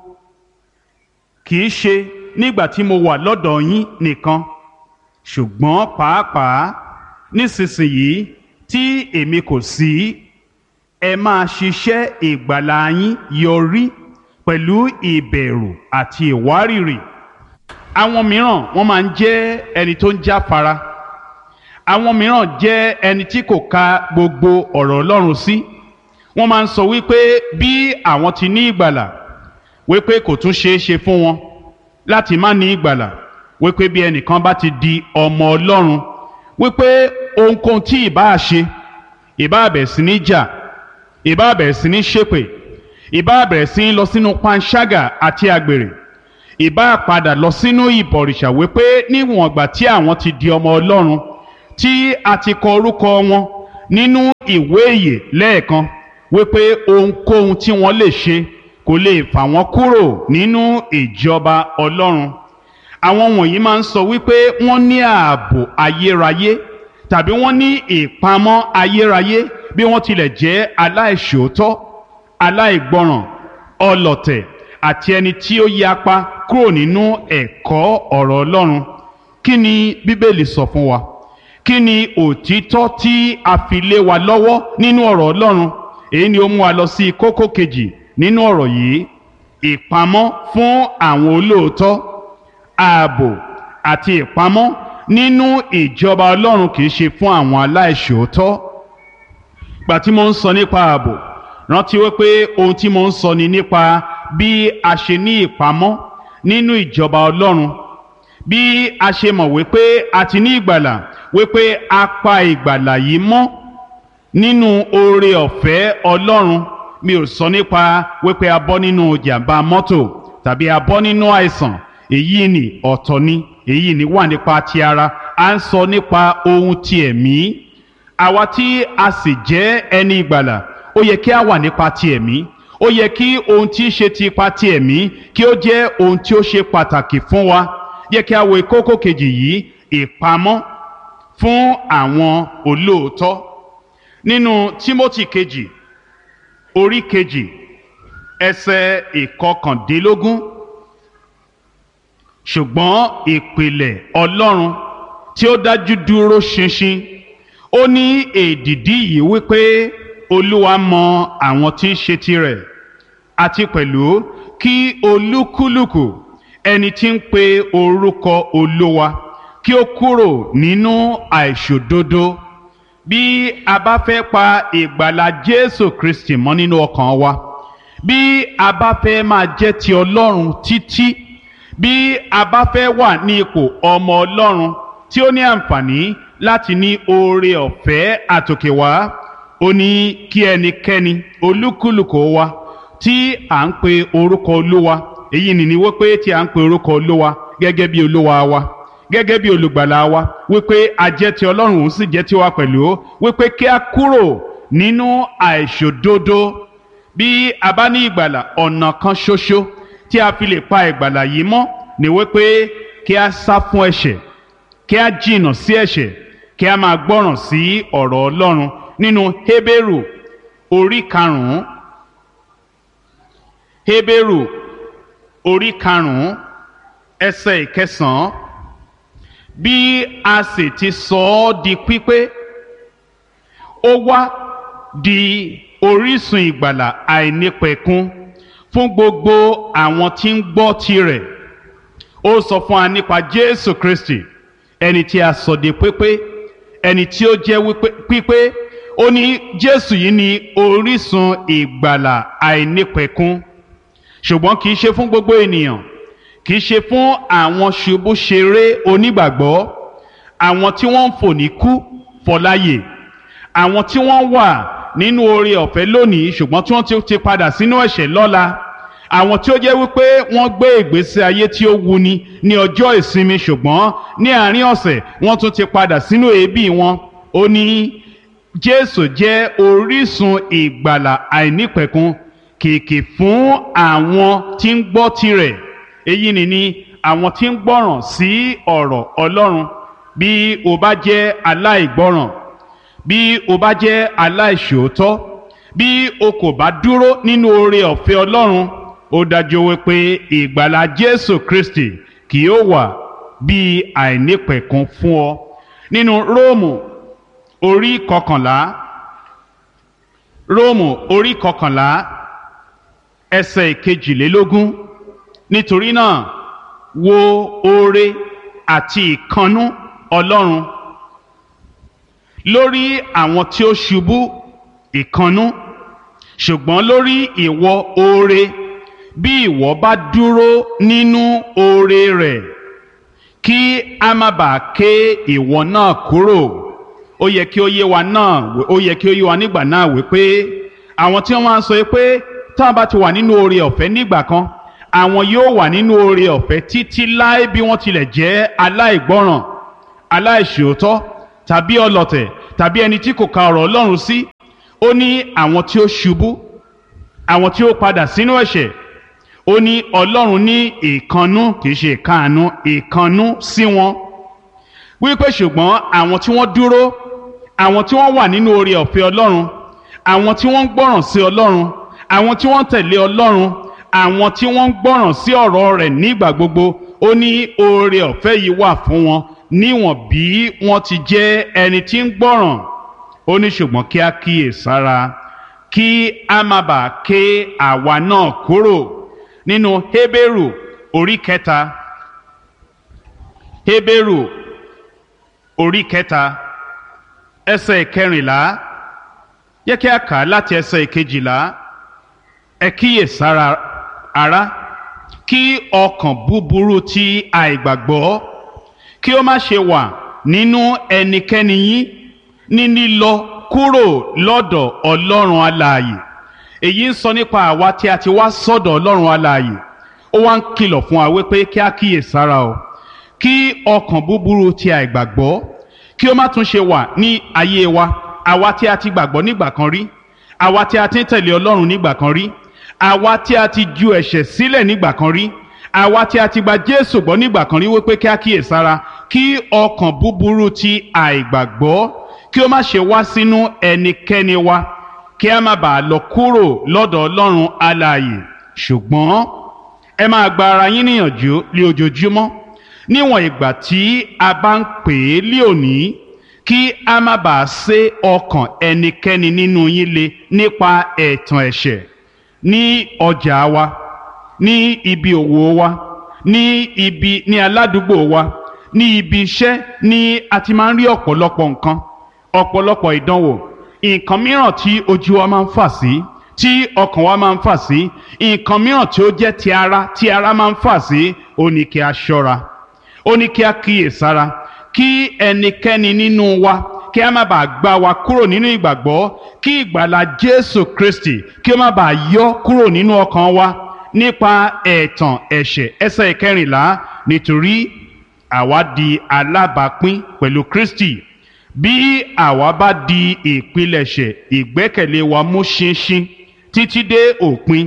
kì í ṣe nígbà tí mo wà lọ́dọ̀ yín nìkan, ṣùgbọ́n pàápàá nísinsìnyí tí èmi kò sí, ẹ máa ṣiṣẹ́ ìgbàlà yín yọrí pẹ̀lú ìbẹ̀rù àti ìwárìrì. Àwọn mìíràn wọ́n máa ń jẹ́ ẹni tó ń jáfara. Àwọn mìíràn jẹ́ ẹni tí kò ka gbogbo ọ̀rọ̀ Ọlọ́run sí. Wọ́n máa ń sọ wípé bí àwọn ti ní ìgbàlà, wípé kò tún ṣeé ṣe fún wọn láti má ní ìgbàlà, wípé bí ẹnìkan bá ti di ọmọ Ọlọ́run, wípé ohunkóhun tí ìbá ṣe, ìbá bẹ̀rẹ̀ sí ní jà, ìbá bẹ̀rẹ̀ sí ní ṣépè, ìbá bẹ̀rẹ̀ sí ní lọ sínú panṣágà àti àgbèrè, ìbá padà lọ sínú ìbọ̀rìṣà wípé níwọ̀n ìgbà tí àwọn ti di ọmọ Ọlọ́run tí a ti kọ orúkọ wọn nínú ìwé ìyè lẹ́ẹ̀kan wípé ohunkóhun tí wọ́n lè ṣe kò lè fà wọ́n kúrò nínú ìjọba Ọlọ́run. Àwọn wọ̀nyí máa ń sọ wípé wọ́n ní ààbò ayérayé tàbí wọ́n ní ìpamọ́ ayérayé bí wọ́n tilẹ̀ jẹ́ aláìṣòótọ́, aláìgbọràn, ọlọ̀tẹ̀ àti ẹni tí ó yapa kúrò nínú ẹ̀kọ́ ọ̀rọ̀ Ọlọ́run. Kí ni Bíbélì sọ fún wa? Kí ni òtítọ́ tí a fi lé wa lọ́wọ́ nínú ọ̀rọ̀ Ọlọ́run? Èyí ni ó mú wa lọ sí kókó kejì nínú ọ̀rọ̀ yìí: ìpamọ́ fún àwọn olóòótọ́. Ààbò àti ìpamọ́ nínú ìjọba Ọlọ́run kì í ṣe fún àwọn aláìṣòótọ́. Gbà tí mo ń sọ nípa ààbò, rántí wípé ohun tí mo ń sọ ni nípa bí a ṣe ní ìpamọ́ nínú ìjọba Ọlọ́run, bí a ṣe mọ̀ wípé a ti ní ìgbàlà, wípé a pa ìgbàlà yìí mọ́ nínú oore ọ̀fẹ́ Ọlọ́run. Mi ò sọ nípa wípé a bọ́ nínú jàǹbá mọ́tò tàbí a bọ́ nínú àìsàn. Èyí ni ọ̀tọ̀ ni, èyí ni wà nípa ti ara. À ń sọ nípa ohun ti ẹ̀mí. Àwa tí a sì jẹ́ ẹni ìgbàlà, ó yẹ kí a wà nípa ti ẹ̀mí. Ó yẹ kí ohun tí í ṣe ti ipa ti ẹ̀mí kí ó jẹ́ ohun tí ó ṣe pàtàkì fún wa. Yẹ kí a wo kókó kejì yìí: ìpamọ́ fún àwọn olóòótọ́. Nínú Tímótì kejì orí kejì ẹsẹ̀ ìkọkàndínlógún: ṣùgbọ́n ìpìlẹ̀ Ọlọ́run tí ó dájú dúró ṣinṣin. Ó ní èdìdí yìí wípé Olúwa mọ àwọn tí í ṣe tirẹ̀, àti pẹ̀lú kí olúkúlùkù ẹni tí ń pe orúkọ Olúwa kí ó kúrò nínú àìṣòdodo. Bí a bá fẹ́ pa ìgbàlà Jésù Kristi mọ́ nínú ọkàn wa, bí a bá fẹ́ máa jẹ́ ti Ọlọ́run títí, bí a bá fẹ́ wà ní ipò ọmọ Ọlọ́run tí ó ní àǹfààní láti ní oore ọ̀fẹ́ àtòkè wá, ó ní kí ẹnikẹ́ni olúkúlùkù wa tí à ń pe orúkọ Olúwa, èyí ni ni wípé tí à ń pe orúkọ Olúwa gẹ́gẹ́ bí Olúwa wa, gẹ́gẹ́ bí olùgbàlà wa, wípé a jẹ́ ti Ọlọ́run, òun sì jẹ́ tiwa pẹ̀lú, wípé kí a kúrò nínú àìṣòdodo. Bí a bá ní ìgbàlà, ọ̀nà kan ṣoṣo tí a fi lè pa ìgbàlà yìí mọ́ ni wípé kí a sá fún ẹ̀ṣẹ̀, kí a jìnnà sí ẹ̀ṣẹ̀, kí a máa gbọ́ràn sí ọ̀rọ̀ Ọlọ́run. Nínú Hébérù orí karùn-ún, Hébérù orí karùn-ún ẹsẹ̀ ìkẹsàn-án: bí a sì ti sọ ọ́ di pípé, ó wá di orísun ìgbàlà àìnípẹ̀kun fún gbogbo àwọn tí ń gbọ́ tirẹ̀. Ó sọ fún wa nípa Jésù Kristi, ẹni tí a sọ di pípé, ẹni tí ó jẹ́ wípé pípé. Ó ní Jésù yìí ni orísun ìgbàlà àìnípẹ̀kun, ṣùgbọ́n kì í ṣe fún gbogbo ènìyàn, kì í ṣe fún àwọn ṣubúṣeré onígbàgbọ́, àwọn tí wọ́n ń fò ní kú fọláyè, àwọn tí wọ́n wà nínú oore ọ̀fẹ́ lónìí ṣùgbọ́n tí wọ́n ti padà sínú ẹ̀ṣẹ̀ lọ́la, àwọn tí ó jẹ́ wípé wọ́n gbé ìgbésí ayé tí ó wuni ní ọjọ́ ìsinmi ṣùgbọ́n ní àárín ọ̀sẹ̀ wọ́n tún ti padà sínú èébì wọn. Ó ní Jésù jẹ́ orísun ìgbàlà àìnípẹ̀kun kìkì fún àwọn tí ń gbọ́ tirẹ̀. Èyí ni ni àwọn tí ń gbọ́ràn sí ọ̀rọ̀ Ọlọ́run. Bí o bá jẹ́ aláìgbọ́ràn, bí o bá jẹ́ aláìṣòótọ́, bí o kò bá dúró nínú oore ọ̀fẹ́ Ọlọ́run, ó dájú wípé ìgbàlà Jésù Kristi kì yóò wà bí àìnípẹ̀kun fún ọ. Nínú Róòmù orí kọkànlá, Róòmù orí kọkànlá ẹsẹ̀ ìkejìlélógún: nítorí náà wo oore àti ìkannú Ọlọ́run lórí àwọn tí ó ṣubú ìkannú, ṣùgbọ́n lórí ìwọ oore, bí ìwọ bá dúró nínú oore rẹ̀, kí a má bàa ké ìwọ náà kúrò. Ó yẹ kí ó yé wa náà, ó yẹ kí ó yé wa nígbà náà wípé àwọn tí wọ́n máa ń sọ pé tá a bá ti wà nínú oore ọ̀fẹ́ nígbà kan, àwọn yóò wà nínú oore ọ̀fẹ́ títí láé bí wọ́n tilẹ̀ jẹ́ aláìgbọ́ràn, aláìṣòótọ́ tàbí ọlọ̀tẹ̀ tàbí ẹni tí kò ka ọ̀rọ̀ Ọlọ́run sí. Ó ní àwọn tí ó ṣubú, àwọn tí ó padà sínú ẹ̀ṣẹ̀, ó ní Ọlọ́run ní ìkannú, kìí ṣe ìkáàánú, ìkannú sí wọn. Wípé ṣùgbọ́n àwọn tí wọ́n dúró, àwọn tí wọ́n wà nínú oore ọ̀fẹ́ Ọlọ́run, àwọn tí wọ́n ń gbọ́ràn sí Ọlọ́run, àwọn tí wọ́n ń tẹ̀lé Ọlọ́run, àwọn tí wọ́n ń gbọ́ràn sí ọ̀rọ̀ rẹ̀ nígbà gbogbo, ó ní oore ọ̀fẹ́ yìí wà fún wọn níwọ̀n bí wọ́n ti jẹ́ ẹni tí ń gbọ́ràn. Ó ní ṣùgbọ́n kí a kíyè sára kí a má bàa ké àwa náà kúrò. Nínú Hébérù orí kẹta, Hébérù orí kẹta ẹsẹ̀ ìkẹrìnlá, yẹ kí a kà á láti ẹsẹ̀ ìkejìlá. Ẹ kíyè sára ará, kí ọkàn búburú ti àìgbàgbọ́ kí ó má ṣe wà nínú ẹnikẹ́ni yín ní lílọ kúrò lọ́dọ̀ Ọlọ́run alààyè. Èyí ń sọ nípa àwa tí a ti wá sọ́dọ̀ Ọlọ́run alààyè. Ó wá ń kìlọ̀ fún wa wípé kí a kíyè sára o, kí ọkàn búburú ti àìgbàgbọ́ kí ó má tún ṣe wà ní ayé wa. Àwa tí a ti gbàgbọ́ nígbà kan rí, àwa tí a ti ń tẹ̀lé Ọlọ́run nígbà kan rí, àwa tí a ti ju ẹ̀ṣẹ̀ sílẹ̀ nígbà kan rí, àwa tí a ti gba Jésù gbọ́ nígbà kan rí, wípé kí a kíyè sára kí ọkàn búburú ti àìgbàgbọ́ kí ó má ṣe wá sínú ẹnikẹ́ni wa, kí a má bàa lọ kúrò lọ́dọ̀ Ọlọ́run alààyè. Ṣùgbọ́n ẹ máa gba ara yín níyànjú lé ojoojúmọ́ níwọ̀n ìgbà tí a bá ń pè é lé òní, kí a má bàa sé ọkàn ẹnikẹ́ni nínú yín le nípa ẹ̀tàn ẹ̀ṣẹ̀ ní ọjà wa, ní ibi òwò wa, ní ibi ní aládùúgbò wa, ní ibi iṣẹ́ ní a ti máa ń rí ọ̀pọ̀lọpọ̀ nǹkan, ọ̀pọ̀lọpọ̀ ìdánwò, nǹkan mìíràn tí ojú wa máa ń fà sí, tí ọkàn wa máa ń fà sí, nǹkan mìíràn tí ó jẹ́ ti ara, tí ara máa ń fà sí. Ó ní kí a ṣọ́ra, ó ní kí a kíyè sára, kí ẹnikẹ́ni nínú wa kí a má bàa gbá wa kúrò nínú ìgbàgbọ́, kí ìgbàlà Jésù Kristi kí ó má bàa yọ kúrò nínú ọkàn wa nípa ẹ̀tàn ẹ̀ṣẹ̀. Ẹsẹ̀ ìkẹrìnlá, nítorí àwa di alábàápín pẹ̀lú Kristi bí àwa bá di ìpilẹ̀ṣẹ̀ ìgbẹ́kẹ̀lé wa mú ṣinṣin títí dé òpin.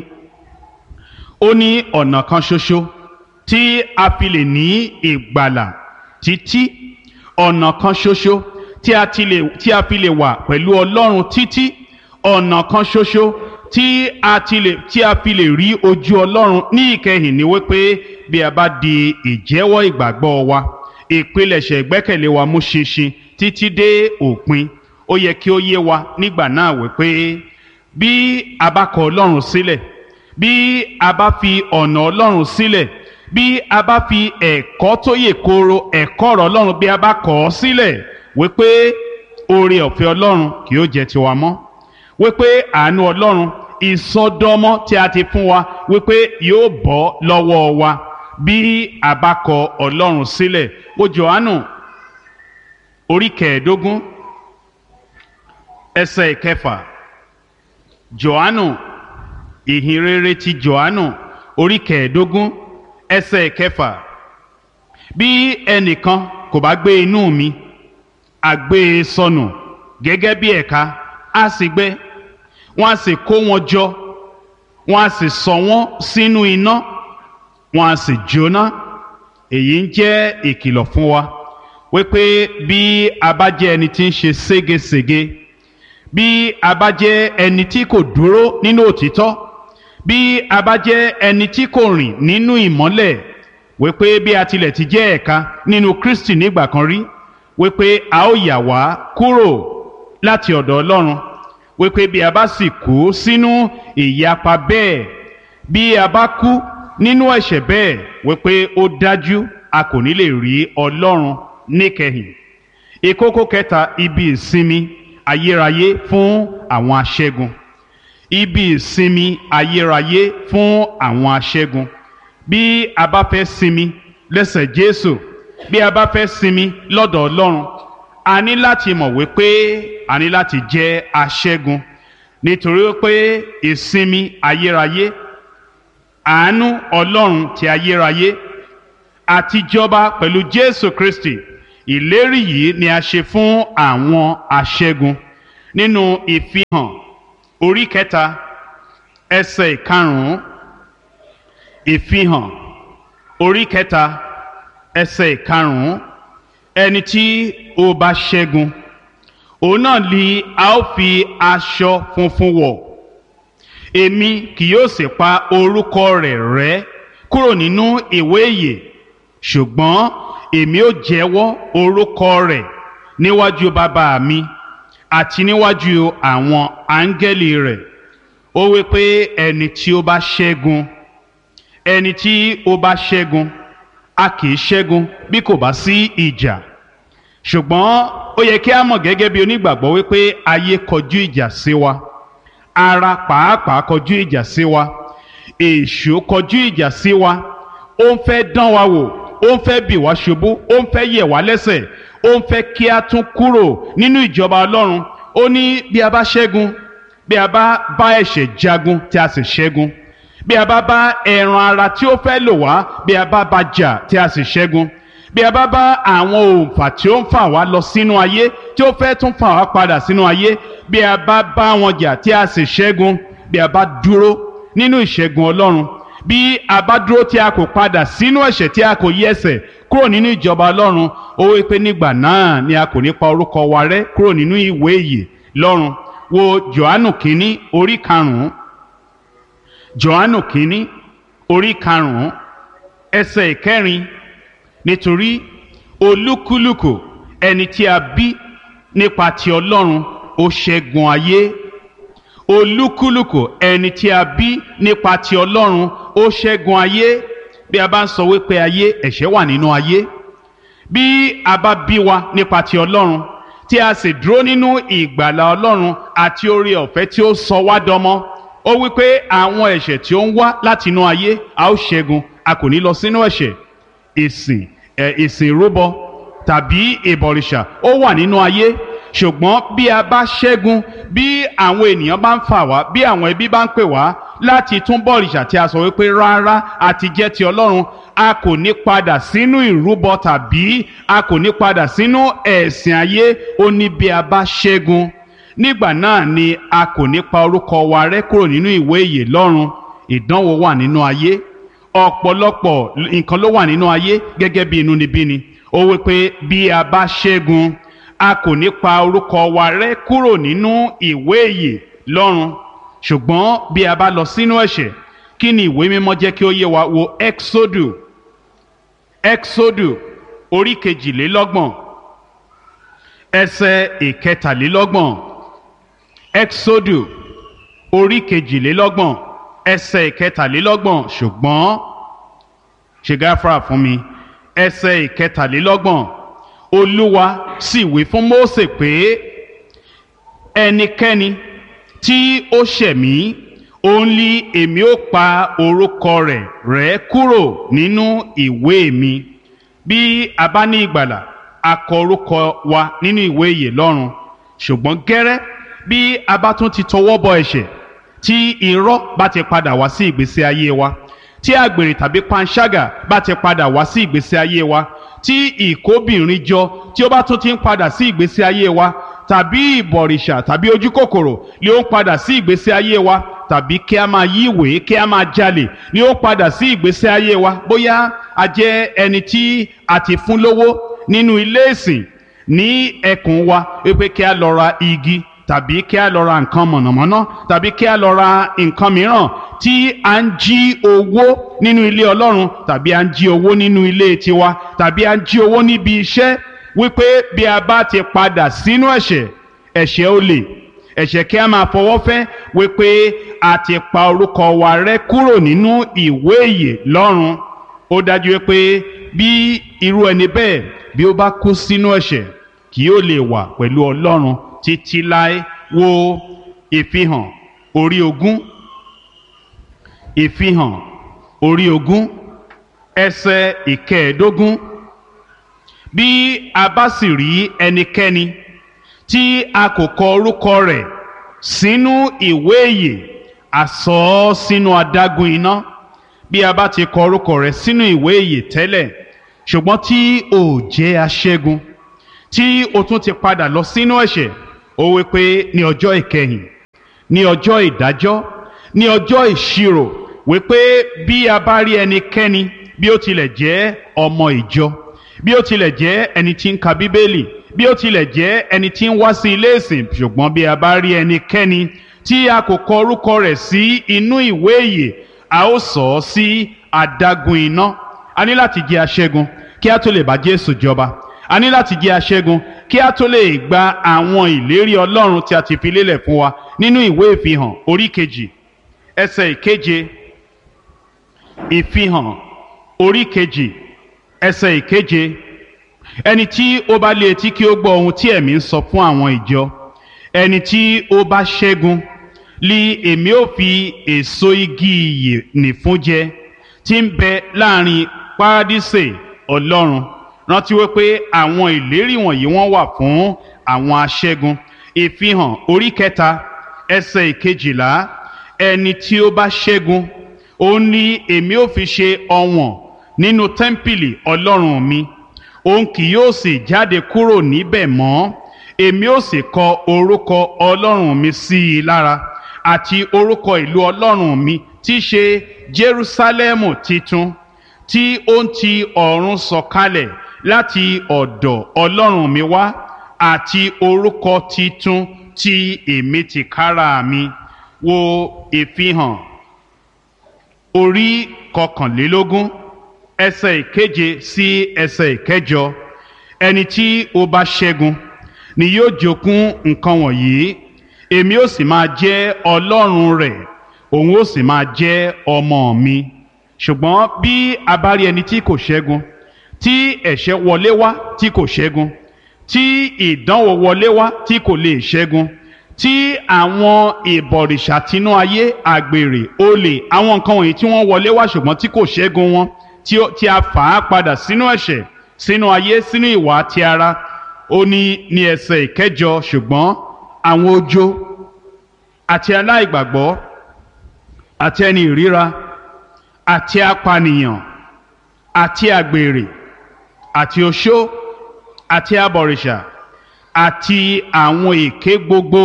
Ó ní ọ̀nà kan ṣoṣo tí a fi lè ní ìgbàlà títí, ọ̀nà kan ṣoṣo tí a ti lè tí a fi lè wà pẹ̀lú Ọlọ́run títí, ọ̀nà kan ṣoṣo tí a ti lè tí a fi lè rí ojú Ọlọ́run ní ìkẹyìn ni wípé bí a bá di ìjẹ́wọ́ ìgbàgbọ́ wa, ìpilẹ̀ṣẹ̀ ìgbẹ́kẹ̀lé wa mú ṣinṣin títí dé òpin. Ó yẹ kí ó yé wa nígbà náà wípé bí a bá kọ̀ Ọlọ́run sílẹ̀, bí a bá fi ọ̀nà Ọlọ́run sílẹ̀, bí a bá fi ẹ̀kọ́ tó yè kooro, ẹ̀kọ́ ọ̀rọ̀ Ọlọ́run, bí a bá kọ̀ ọ́ sílẹ̀, wípé oore ọ̀fẹ́ Ọlọ́run kì yóò jẹ́ tiwa mọ́, wípé àánú Ọlọ́run, ìsọdọmọ tí a ti fún wa, wípé yóò bọ́ lọ́wọ́ wa bí a bá kọ̀ Ọlọ́run sílẹ̀. Wo Jòhánù orí kẹẹ̀ẹ́dógún ẹsẹ̀ ìkẹfà. Jòhánù, ìhìnrere ti Jòhánù orí kẹẹ̀ẹ́dógún ẹsẹ̀ ìkẹfà. Bí ẹnìkan kò bá gbé inú mi, a gbé e sọnù gẹ́gẹ́ bí ẹ̀ka, á sì gbẹ, wọ́n á sì kó wọn jọ, wọ́n á sì sọ wọ́n sínú iná, wọ́n á sì jóná. Èyí ń jẹ́ ìkìlọ̀ fún wa wípé bí a bá jẹ́ ẹni tí ń ṣe ségesège, bí a bá jẹ́ ẹni tí kò dúró nínú òtítọ́, bí a bá jẹ́ ẹni tí kò rìn nínú ìmọ́lẹ̀, wípé bí a tilẹ̀ ti jẹ́ ẹ̀ka nínú Kristi nígbà kan rí, wípé a ó yà wá kúrò láti ọ̀dọ̀ Ọlọ́run, wípé bí a bá sì kú sínú ìyapa bẹ́ẹ̀, bí a bá kú nínú ẹ̀ṣẹ̀ bẹ́ẹ̀, wípé ó dájú a kò ní lè rí Ọlọ́run níkẹyìn. Ìkókó kẹta, ibi ìsinmi ayérayé fún àwọn aṣẹ́gun. Ibi ìsinmi ayérayé fún àwọn aṣẹ́gun. Bí a bá fẹ́ sinmi lẹ́sẹ̀ Jésù, bí a bá fẹ́ sinmi lọ́dọ̀ Ọlọ́run, a ní láti mọ̀ wípé a ní láti jẹ́ aṣẹ́gun, nítorí pé ìsinmi ayérayé àánú Ọlọ́run ti ayérayé àti jọba pẹ̀lú Jésù Kristi. Ìlérí yìí ni a ṣe fún àwọn aṣẹ́gun nínú ìfihàn orí kẹta ẹsẹ̀ ìkarùn-ún. Ìfihàn orí kẹta ẹsẹ̀ ìkarùn-ún. Ẹni tí ó bá ṣẹ́gun, òun náà ni a ó fi aṣọ funfun wọ̀. Èmi kì yóò sì pa orúkọ rẹ̀ rẹ́ kúrò nínú ìwé ìyè, ṣùgbọ́n èmi ó jẹ́wọ́ orúkọ rẹ̀ níwájú bàbá mi àti níwájú àwọn áńgẹ́lì rẹ̀. Ó wí pé ẹni tí ó bá ṣẹ́gun, ẹni tí ó bá ṣẹ́gun, a kì í ṣẹ́gun bí kò bá sí ìjà. Ṣùgbọ́n ó yẹ kí a mọ̀ gẹ́gẹ́ bí onígbàgbọ́ wípé ayé kọjú ìjà sí wa, ara pàápàá kọjú ìjà sí wa, èṣù kọjú ìjà sí wa. Ó ń fẹ́ dán wa wò, ó ń fẹ́ bì wá ṣubú, ó ń fẹ́ yẹ̀ wá lẹ́sẹ̀, ó ń fẹ́ kí a tún kúrò nínú ìjọba Ọlọ́run. Ó ní bí a bá ṣẹ́gun, bí a bá bá ẹ̀ṣẹ̀ jagun tí a sì ṣẹ́gun, bí a bá bá ẹran ara tí ó fẹ́ lò wá, bí a bá bá jà tí a sì ṣẹ́gun, bí a bá bá àwọn òǹfà tí ó ń fà wá lọ sínú ayé tí ó fẹ́ tún fà wá padà sínú ayé, bí a bá bá wọn jà tí a sì ṣẹ́gun, bí a bá dúró nínú ìṣẹ́gun Ọlọ́run, bí a bá dúró tí a kò padà sínú ẹ̀ṣẹ̀, tí a kò yí ẹsẹ̀ kúrò nínú ìjọba Ọlọ́run, ó wí pé nígbà náà ni a kò ní pa orúkọ wa rẹ́ kúrò nínú ìwé ìyè lọ́run. Wo Jòhánù kínní orí karùn-ún, Jòhánù kínní orí karùn-ún ẹsẹ̀ ìkẹrin. Nítorí olúkúlùkù ẹni tí a bí nípa ti Ọlọ́run ó ṣẹ́gun ayé. Olúkúlùkù ẹni tí a bí nípa ti Ọlọ́run ó ṣẹ́gun ayé. Bí a bá ń sọ wípé ayé, ẹ̀ṣẹ̀ wà nínú ayé. Bí a bá bí wa nípa ti Ọlọ́run tí a sì dúró nínú ìgbàlà Ọlọ́run àti oore ọ̀fẹ́ tí ó sọ wá dọmọ, ó wípé àwọn ẹ̀ṣẹ̀ tí ó ń wá láti inú ayé a ó ṣẹ́gun, a kò ní lọ sínú ẹ̀ṣẹ̀. Ìsìn ẹ̀ ìsìn ìrúbọ tàbí ìbọ̀rìṣà ó wà nínú ayé, ṣùgbọ́n bí a bá ṣẹ́gun, bí àwọn ènìyàn bá ń fà wá, bí àwọn ẹbí bá ń pè wá láti tún bọ̀rìṣà tí a sọ wípé rárá àti jẹ́ ti Ọlọ́run, a kò ní padà sínú ìrúbọ tàbí a kò ní padà sínú ẹ̀sìn ayé. Ó ní bí a bá ṣẹ́gun, nígbà náà ni a kò ní pa orúkọ wa rẹ́ kúrò nínú ìwé ìyè lọ́run. Ìdánwò wà nínú ayé, ọ̀pọ̀lọpọ̀ nǹkan ló wà nínú ayé gẹ́gẹ́ bí inúnibíni. Ó wí pé bí a bá ṣẹ́gun, a kò ní pa orúkọ wa rẹ́ kúrò nínú ìwé ìyè lọ́run. Ṣùgbọ́n bí a bá lọ sínú ẹ̀ṣẹ̀, kí ni ìwé mímọ́ jẹ́ kí ó yé wa? Wo Exodu, Exodu orí kejìlélọ́gbọ̀n ẹsẹ̀ ìkẹtàlélọ́gbọ̀n. Exodu orí kejìlélọ́gbọ̀n ẹsẹ̀ ìkẹtàlélọ́gbọ̀n. Ṣùgbọ́n ṣe gáfárà fún mi, ẹsẹ̀ ìkẹtàlélọ́gbọ̀n. Olúwa sì wí fún Mósè pé ẹnikẹ́ni tí ó ṣẹ̀ mí, òun ni èmi ó pa orúkọ rẹ̀ rẹ́ kúrò nínú ìwé mi. Bí a bá ní ìgbàlà, a kọ orúkọ wa nínú ìwé ìyè lọ́run. Ṣùgbọ́n gẹ́rẹ́ bí a bá tún ti tọwọ́ bọ ẹ̀ṣẹ̀, tí irọ́ bá ti padà wá sí ìgbésí ayé wa, tí àgbèrè tàbí panṣágà bá ti padà wá sí ìgbésí ayé wa, tí ìkóbìnrin jọ tí ó bá tún ti ń padà sí ìgbésí ayé wa, tàbí ìbọ̀rìṣà tàbí ojú kòkòrò ni ó ń padà sí ìgbésí ayé wa, tàbí kí a máa yí ìwé, kí a máa jalè ni ó ń padà sí ìgbésí ayé wa. Bóyá a jẹ́ ẹni tí a ti fún lówó nínú ilé ìsìn ní ẹkùn wa wípé kí a lọ ra igi tàbí kí a lọ ra nǹkan mọ̀nàmọ́ná tàbí kí a lọ ra nǹkan mìíràn, tí a ń jí owó nínú ilé Ọlọ́run tàbí a ń jí owó nínú ilé tiwa tàbí a ń jí owó níbi iṣẹ́, wípé bí a bá ti padà sínú ẹ̀ṣẹ̀, ẹ̀ṣẹ̀ olè, ẹ̀ṣẹ̀ kí a máa fọwọ́ fẹ́, wípé a ti pa orúkọ wa rẹ́ kúrò nínú ìwé ìyè lọ́run. Ó dájú wípé bí irú ẹni bẹ́ẹ̀ bí ó bá kú sínú ẹ̀ṣẹ̀, kì yóò lè wà pẹ̀lú Ọlọ́run títí láé. Wo ìfihàn orí ogún, ìfihàn orí ogún ẹsẹ̀ ìkẹẹ̀ẹ́dógún. Bí a bá sì rí ẹnikẹ́ni tí a kò kọ orúkọ rẹ̀ sínú ìwé ìyè, a sọ ọ́ sínú adágún iná. bí a bá ti kọ orúkọ rẹ sínú ìwé ìyè tẹ́lẹ̀ ṣùgbọ́n tí o jẹ́ aṣẹ́gun tí o tún ti padà lọ sínú ẹ̀ṣẹ̀ ó wí pé ní ọjọ́ ìkẹyìn ní ọjọ́ ìdájọ́ ní ọjọ́ ìṣirò wí pé bí a bá rí ẹnikẹ́ni bí ó tilẹ̀ jẹ́ ọmọ ìjọ bí ó tilẹ̀ jẹ́ ẹni tí ń ka bíbélì bí ó tilẹ̀ jẹ́ ẹni tí ń wá sí ilé ìsìn ṣùgbọ́n bí a bá rí ẹnikẹ́ni tí a kò kọ orúkọ rẹ̀ sí inú ìwé ìyè a ó sọ ọ́ sí adágún iná. A ní láti jẹ́ aṣẹ́gun kí a tó lè bá Jésù jọba. A ní láti jẹ́ aṣẹ́gun kí a tó lè gba àwọn ìlérí Ọlọ́run tí a ti fi lélẹ̀ fún wa nínú ìwé ìfihàn orí kejì ẹsẹ̀ ìkeje. Ìfihàn orí kejì ẹsẹ̀ ìkeje. Ẹni tí ó bá lé etí kí ó gbọ́ ohun tí ẹ̀mí ń sọ fún àwọn ìjọ. Ẹni tí ó bá ṣẹ́gun li èmi ó fi èso igi ìyè nìfún jẹ tí ń bẹ láàrin párádísè Ọlọ́run. Rántí wípé àwọn ìlérí wọ̀nyí wọ́n wà fún àwọn aṣẹ́gun. Ìfihàn orí kẹta ẹsẹ̀ ìkejìlá. Ẹni tí ó bá ṣẹ́gun òun ni èmi ó fi ṣe ọ̀wọ̀n nínú tẹ́ḿpìlì Ọlọ́run mi, òun kì yóò sì jáde kúrò níbẹ̀ mọ́. Èmi ó sì kọ orúkọ Ọlọ́run mi sí i lára àti orúkọ ìlú Ọlọ́run mi tí í ṣe Jerúsálẹ́mù titun tí ó ń ti ọ̀run sọ̀kalẹ̀ láti ọ̀dọ̀ Ọlọ́run mi wá àti orúkọ titun tí èmi tìkára mi. Wo Ìfihàn orí kọkànlélógún ẹsẹ̀ ìkeje sí ẹsẹ̀ ìkẹjọ. Ẹni tí ó bá ṣẹ́gun ni yóò jogún nǹkan wọ̀nyí, èmi ó sì máa jẹ́ Ọlọ́run rẹ̀, òun ó sì máa jẹ́ ọmọ mi. Ṣùgbọ́n bí a bá rí ẹni tí kò ṣẹ́gun, tí ẹ̀ṣẹ̀ wọlé wá tí kò ṣẹ́gun, tí ìdánwò wọlé wá tí kò lè ṣẹ́gun, tí àwọn ìbọ̀rìṣà tinú ayé, àgbèrè, olè, àwọn nǹkan wọ̀nyí tí wọ́n wọlé wá ṣùgbọ́n tí kò ṣẹ́gun wọn, tí a fà á padà sínú ẹ̀ṣẹ̀, sínú ayé, sínú ìwà ti ara. Ó ní ní ẹsẹ̀ ìkẹjọ, ṣùgbọ́n àwọn ojo àti aláìgbàgbọ́ àti ẹni ìríra àti apànìyàn àti àgbèrè àti oṣó àti abọ̀rìṣà àti àwọn èké gbogbo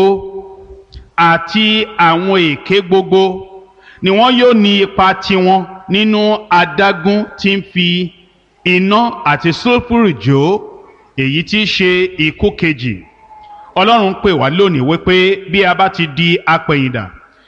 àti àwọn èké gbogbo ni wọ́n yóò ní ipa tiwọn nínú adágún tí ń fi iná àti sulfuru jó, èyí tí í ṣe ikú kejì. Ọlọ́run pè wá lónìí wípé bí a bá ti di apẹ̀yìndà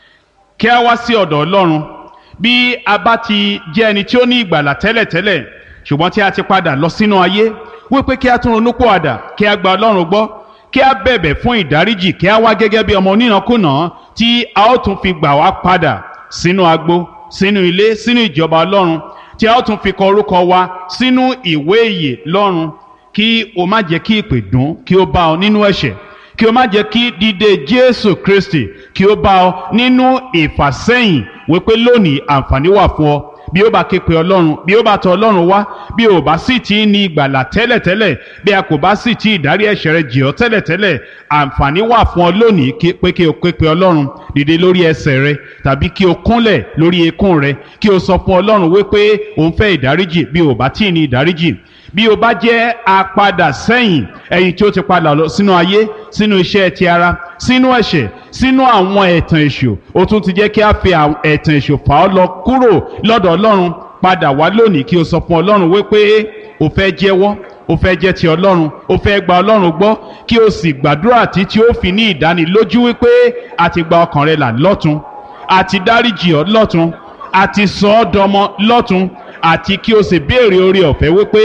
kí a wá sí ọ̀dọ̀ Ọlọ́run. Bí a bá ti jẹ́ ẹni tí ó ní ìgbàlà tẹ́lẹ̀tẹ́lẹ̀ ṣùgbọ́n tí a ti padà lọ sínú ayé, wípé kí a tún ronúpìwàdà, kí a gba Ọlọ́run gbọ́, kí a bẹ̀bẹ̀ fún ìdáríjì, kí a wá gẹ́gẹ́ bí ọmọ onínàkúnà tí a ó tún fi gbà wá padà sínú agbo, sínú ilé, sínú ìjọba Ọlọ́run, tí a ó tún fi kọ orúkọ wa sínú ìwé ìyè lọ́run. Kí o má jẹ́ kí ìpè dùn kí ó bá ọ nínú ẹ̀ṣẹ̀, kí o má jẹ́ kí dídé Jésù Kristi kí ó bá ọ nínú ìfàsẹ́yìn, wípé lónìí àǹfààní wà fún ọ. Bí ó bá ké pe Ọlọ́run, bí ó bá tọ̀ Ọlọ́run wá, bí ó bá sì ti ní ìgbàlà tẹ́lẹ̀tẹ́lẹ̀, bí a kò bá sì ti ìdárí ẹ̀ṣẹ̀ rẹ jì ọ́ tẹ́lẹ̀tẹ́lẹ̀, àǹfààní wà fún ọ lónìí pé kí o ké pe Ọlọ́run, dìde lórí ẹsẹ̀ rẹ tàbí kí o kúnlẹ̀ lórí eékún rẹ, kí o sọ fún Ọlọ́run wípé o ń fẹ́ ìdáríjì bí o bá tí ì ní ìdáríjì. Bí o bá jẹ́ apadà sẹ́yìn, ẹ̀yin tí ó ti padà lọ sínú ayé, sínú iṣẹ́ ti ara, sínú ẹ̀ṣẹ̀, sínú àwọn ẹ̀tàn èṣù, ó tún ti jẹ́ kí a fi ẹ̀tàn èṣù fà ọ́ lọ kúrò lọ́dọ̀ Ọlọ́run. Padà wá lónìí kí o sọ fún Ọlọ́run wípé o fẹ́ jẹ́wọ́, o fẹ́ jẹ́ ti Ọlọ́run, o fẹ́ gba Ọlọ́run gbọ́, kí o sì gbàdúrà títí ó fi ní ìdánilójú wípé a ti gba ọkàn rẹ là lọ́tun, a ti dáríjì ọ́ lọ́tun, a ti sọ ọ́ dọmọ lọ́tun, àti kí o sì béèrè oore ọ̀fẹ́ wípé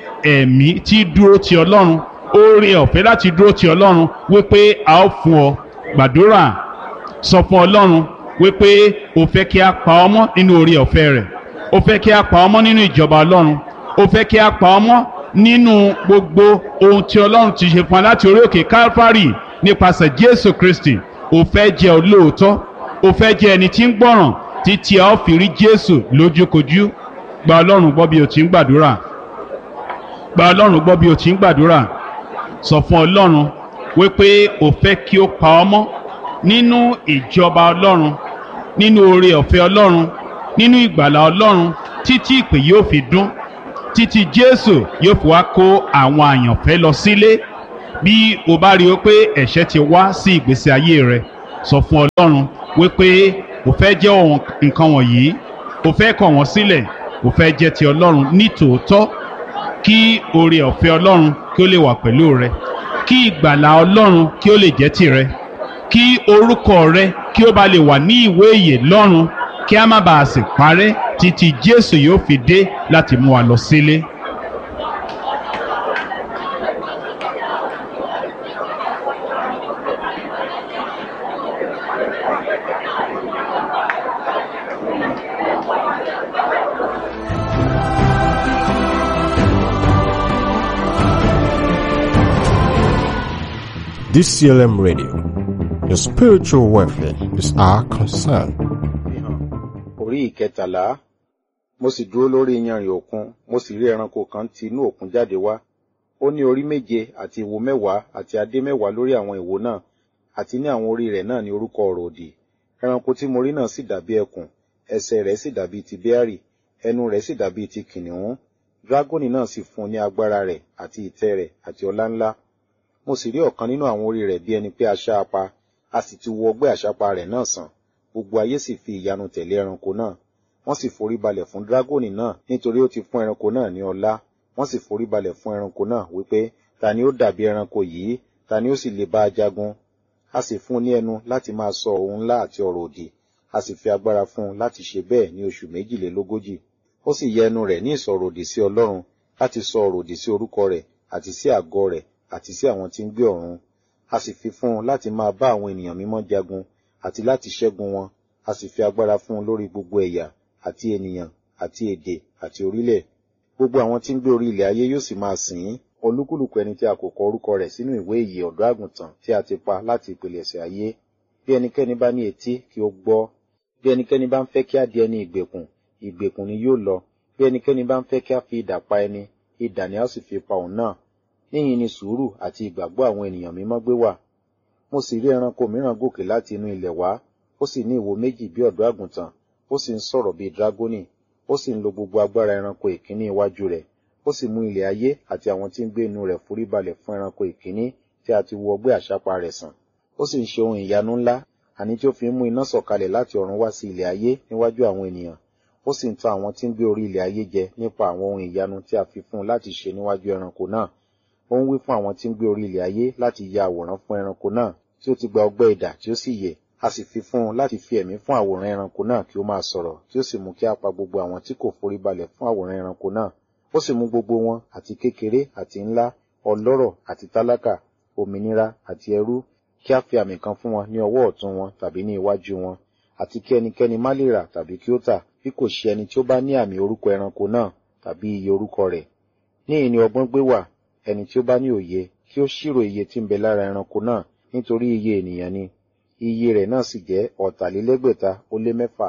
ẹ̀mí tí dúró ti Ọlọ́run, oore ọ̀fẹ́ láti dúró ti Ọlọ́run, wípé a ó fún ọ. Gbàdúrà, sọ fún Ọlọ́run wípé o fẹ́ kí a pa ọ́ mọ́ nínú oore ọ̀fẹ́ rẹ̀, o fẹ́ kí a pa ọ́ mọ́ nínú ìjọba Ọlọ́run, o fẹ́ kí a pa ọ́ mọ́ nínú gbogbo ohun tí Ọlọ́run ti ṣe fún wa láti orí òkè Kálífárì nípasẹ̀ Jésù Kristi. O fẹ́ jẹ́ olóòótọ́, o fẹ́ jẹ́ ẹni tí ń gbọ́ràn títí a ó fi rí Jésù lójúkojú. Gba Ọlọ́run gbọ́ bí o ti ń gbàdúrà. Gba Ọlọ́run gbọ́ bí o ti ń gbàdúrà. Sọ fún Ọlọ́run wípé o fẹ́ kí ó pa ọ́ mọ́ nínú ìjọba Ọlọ́run, nínú oore ọ̀fẹ́ Ọlọ́run, nínú ìgbàlà Ọlọ́run títí ìpè yóò fi dún, títí Jésù yóò fi wá kó àwọn àyànfẹ́ lọ sílé. Bí o bá rí o pé ẹ̀ṣẹ̀ ti wá sí ìgbésí ayé rẹ, sọ fún Ọlọ́run wípé o fẹ́ jẹ́ ohun nǹkan wọ̀nyí, o fẹ́ kọ̀ wọ́n sílẹ̀, o fẹ́ jẹ́ ti Ọlọ́run ní tòótọ́, kí oore ọ̀fẹ́ Ọlọ́run kí ó lè wà pẹ̀lú rẹ, kí ìgbàlà Ọlọ́run kí ó lè jẹ́ tìrẹ, kí orúkọ rẹ kí ó bá lè wà ní ìwé ìyè lọ́run, kí a má bàa sì parẹ́ títí Jésù yóò fi dé láti mú wa lọ sílé. D C L M Radio, your spiritual welfare is our concern. Orí ìkẹtàlá, mo sì dúró lórí iyanrìn òkun, mo sì rí ẹranko kan ti inú òkun jáde wá. Ó ní orí méje àti ìwo mẹ́wàá àti adé mẹ́wàá lórí àwọn ìwo náà, àti ní àwọn orí rẹ̀ náà ní orúkọ ọ̀rọ̀ òdì. Ẹranko tí mo rí náà sì dàbí ẹkùn, ẹsẹ̀ rẹ̀ sì dàbí ti bẹ́árì, ẹnu rẹ̀ sì dàbí ti kìnìún. Dragoni náà sì fún ní agbára rẹ̀ àti ìtẹ́ rẹ̀ àti ọlá ńlá. Mo sì rí ọ̀kan nínú àwọn orí rẹ̀ bí ẹni pé aṣá apa, a sì ti wo ọgbẹ́ àṣápa rẹ̀ náà sàn. Gbogbo ayé sì fi ìyanu tẹ̀lé ẹranko náà. Wọ́n sì forí balẹ̀ fún dragoni náà nítorí ó ti fún ẹranko náà ní ọlá. Wọ́n sì forí balẹ̀ fún ẹranko náà wípé, ta ni ó dàbí ẹranko yìí, ta ni ó sì lè bá a jagun? A sì fún ní ẹnu láti máa sọ ohun ńlá àti ọ̀rọ̀ òdì. A sì fi agbára fún un láti ṣe bẹ́ẹ̀ ní oṣù méjìlélógójì. Ó sì yẹ ẹnu rẹ̀ ní ìsọ̀rọ̀ òdì sí Ọlọ́run, láti sọ ọ̀rọ̀ òdì sí orúkọ rẹ̀ àti sí àgọ́ rẹ̀ àti sí àwọn tí ń gbé ọ̀run. A sì fi fún un láti máa bá àwọn ènìyàn mímọ́ jagun àti láti ṣẹ́gun wọn. A sì fi agbára fún un lórí gbogbo ẹ̀yà àti ènìyàn àti èdè àti orílẹ̀. Gbogbo àwọn tí ń gbé orí ilẹ̀ ayé yóò sì máa sìn ín, olúkúlùkù ẹni tí a kò kọ orúkọ rẹ̀ sínú ìwé ìyè ọ̀dọ́ àgùntàn tí a ti pa láti ìpilẹ̀ṣẹ̀ ayé. Bí ẹnikẹ́ni bá ní etí kí ó gbọ́. Bí ẹnikẹ́ni bá ń fẹ́ kí á di ẹni ìgbèkùn, ìgbèkùn ni yóò lọ. Bí ẹnikẹ́ni bá ń fẹ́ kí á fi idà pa ẹni, idà ni a sì fi pa òun náà. Níyìn ni sùúrù àti ìgbàgbọ́ àwọn ènìyàn mímọ́ gbé wà. Mo sì rí ẹranko mìíràn gòkè láti inú ilẹ̀ wá. Ó sì ní ìwo méjì bí ọ̀dọ́ àgùntàn. Ó sì ń sọ̀rọ̀ bí dragoni. Ó sì ń lo gbogbo agbára ẹranko ìkíní iwájú rẹ̀. Ó sì mú ilẹ̀ ayé àti àwọn tí ń gbé inú rẹ̀ forí balẹ̀ fún ẹranko ìkíní tí a ti wo ọgbẹ́ àṣápa rẹ̀ sàn. Ó sì ń ṣe ohun ìyanu ńlá, àní tí ó fi ń mú iná sọ̀kalẹ̀ láti ọ̀run wá sí ilẹ̀ ayé níwájú àwọn ènìyàn. Ó sì ń tàn àwọn tí ń gbé orí ilẹ̀ ayé jẹ nípa àwọn ohun ìyanu tí a fi fún un láti ṣe níwájú ẹranko náà. Ó ń wí fún àwọn tí ń gbé orí ilẹ̀ ayé láti ya àwòrán fún ẹranko náà tí ó ti gba ọgbẹ́ idà tí ó sì yè. A sì fi fún un láti fi ẹ̀mí fún àwòrán ẹranko náà kí ó máa sọ̀rọ̀, tí ó sì mú kí á pa gbogbo àwọn tí kò forí balẹ̀ fún àwòrán ẹranko náà. Ó sì mú gbogbo wọn, àti kékeré àti ńlá, ọlọ́rọ̀ àti tálákà, òmìnira àti ẹrú, kí á fi àmì kan fún wọn ní ọwọ́ ọ̀tún wọn tàbí ní iwájú wọn, àti kí ẹnikẹ́ni má lè rà tàbí kí ó tà, bí kò ṣe ẹni tí ó bá ní àmì orúkọ ẹranko náà tàbí iye orúkọ rẹ̀. Níhìn ni ọgbọ́n gbé wà, ẹni tí ó bá ní òye kí ó ṣírò iye tí ń bẹ lára ẹranko náà, nítorí iye ènìyàn ni. Iye rẹ̀ náà sì jẹ́ ọ̀tàlélẹ́gbẹ̀ta ó lé mẹ́fà.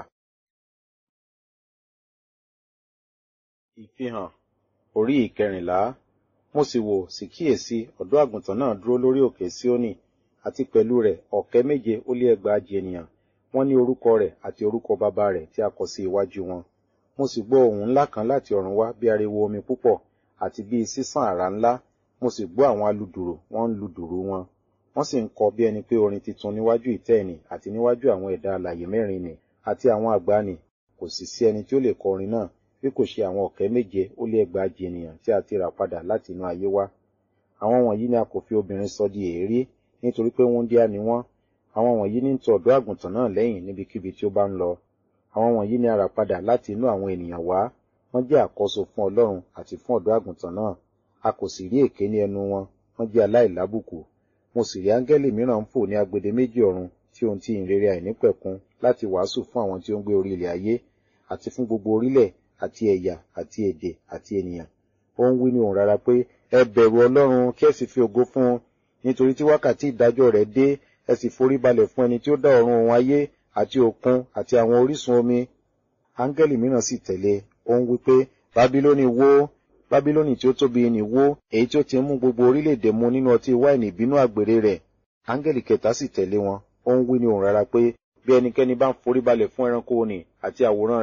Ìfihàn orí ìkẹrìnlá. Mo sì wò, sì kíyèsí, ọ̀dọ́ àgùntàn náà dúró lórí òkè Síónì, àti pẹ̀lú rẹ̀ ọ̀kẹ́ méje ó lé ẹgbàajì ènìyàn. Wọ́n ní orúkọ rẹ̀ àti orúkọ baba rẹ̀ tí a kọ sí iwájú wọn. Mo sì gbọ́ ohùn ńlá kan láti ọ̀run wá bí ariwo omi púpọ̀, àti bí sísàn àrá ńlá. Mo sì gbọ́ àwọn aludùrù, wọ́n ń lu dùrù wọn. Wọ́n sì ń kọ bí ẹni pé orin titun níwájú ìtẹ́ ìnì àti níwájú àwọn ẹ̀dá alààyè mẹ́rin nì àti àwọn àgbà nì. Kò sì sí ẹni tí ó lè kọ orin náà bí kò ṣe àwọn ọ̀kẹ́ méje ó lé ẹgbàajì ènìyàn tí a ti rà padà láti inú ayé wá. Àwọn wọ̀nyí ni a kò fi obìnrin sọ di èérí, nítorí pé wúńdíá ni wọ́n. Àwọn wọ̀nyí ní ń tọ ọ̀dọ́ àgùntàn náà lẹ́yìn níbikíbi tí ó bá ń lọ. Àwọn wọ̀nyí ni a rà padà láti inú àwọn ènìyàn wá. Wọ́n jẹ́ àkọ́so fún Ọlọ́run àti fún ọ̀dọ́ àgùntàn náà. A kò sì rí èké ní ẹnu wọn. Wọ́n jẹ́ aláìlábùkù. Mo sì rí áńgẹ́lì mìíràn ń fò ní agbede méjì ọ̀run tí ohun tí ìhìnrere àìnípẹ̀kun láti wàásù fún àwọn tí ó ń gbé orí ilẹ̀ ayé àti fún gbogbo orílẹ̀ àti ẹ̀yà àti èdè àti ènìyàn. Ó ń wí ní ohùn rara pé, ẹ bẹ̀rù Ọlọ́run kí ẹ sì fi ògo fún un, nítorí tí wákàtí ìdájọ́ rẹ̀ dé. Ẹ sì forí balẹ̀ fún ẹni tí ó dá ọ̀run òun ayé àti òkun àti àwọn orísun omi. Áńgẹ́lì mìíràn sì tẹ̀lé, ó ń wí pé, Bábílónì wó, Bábílónì tí ó tóbi nì wó, èyí tí ó ti mú gbogbo orílẹ̀-èdè mu nínú ọtí wáìnì ìbínú àgbèrè rẹ̀. Áńgẹ́lì kẹta sì tẹ̀lé wọn, ó ń wí ní ohùn rara pé, bí ẹnikẹ́ni bá ń forí balẹ̀ fún ẹranko nì àti àwòrán rẹ̀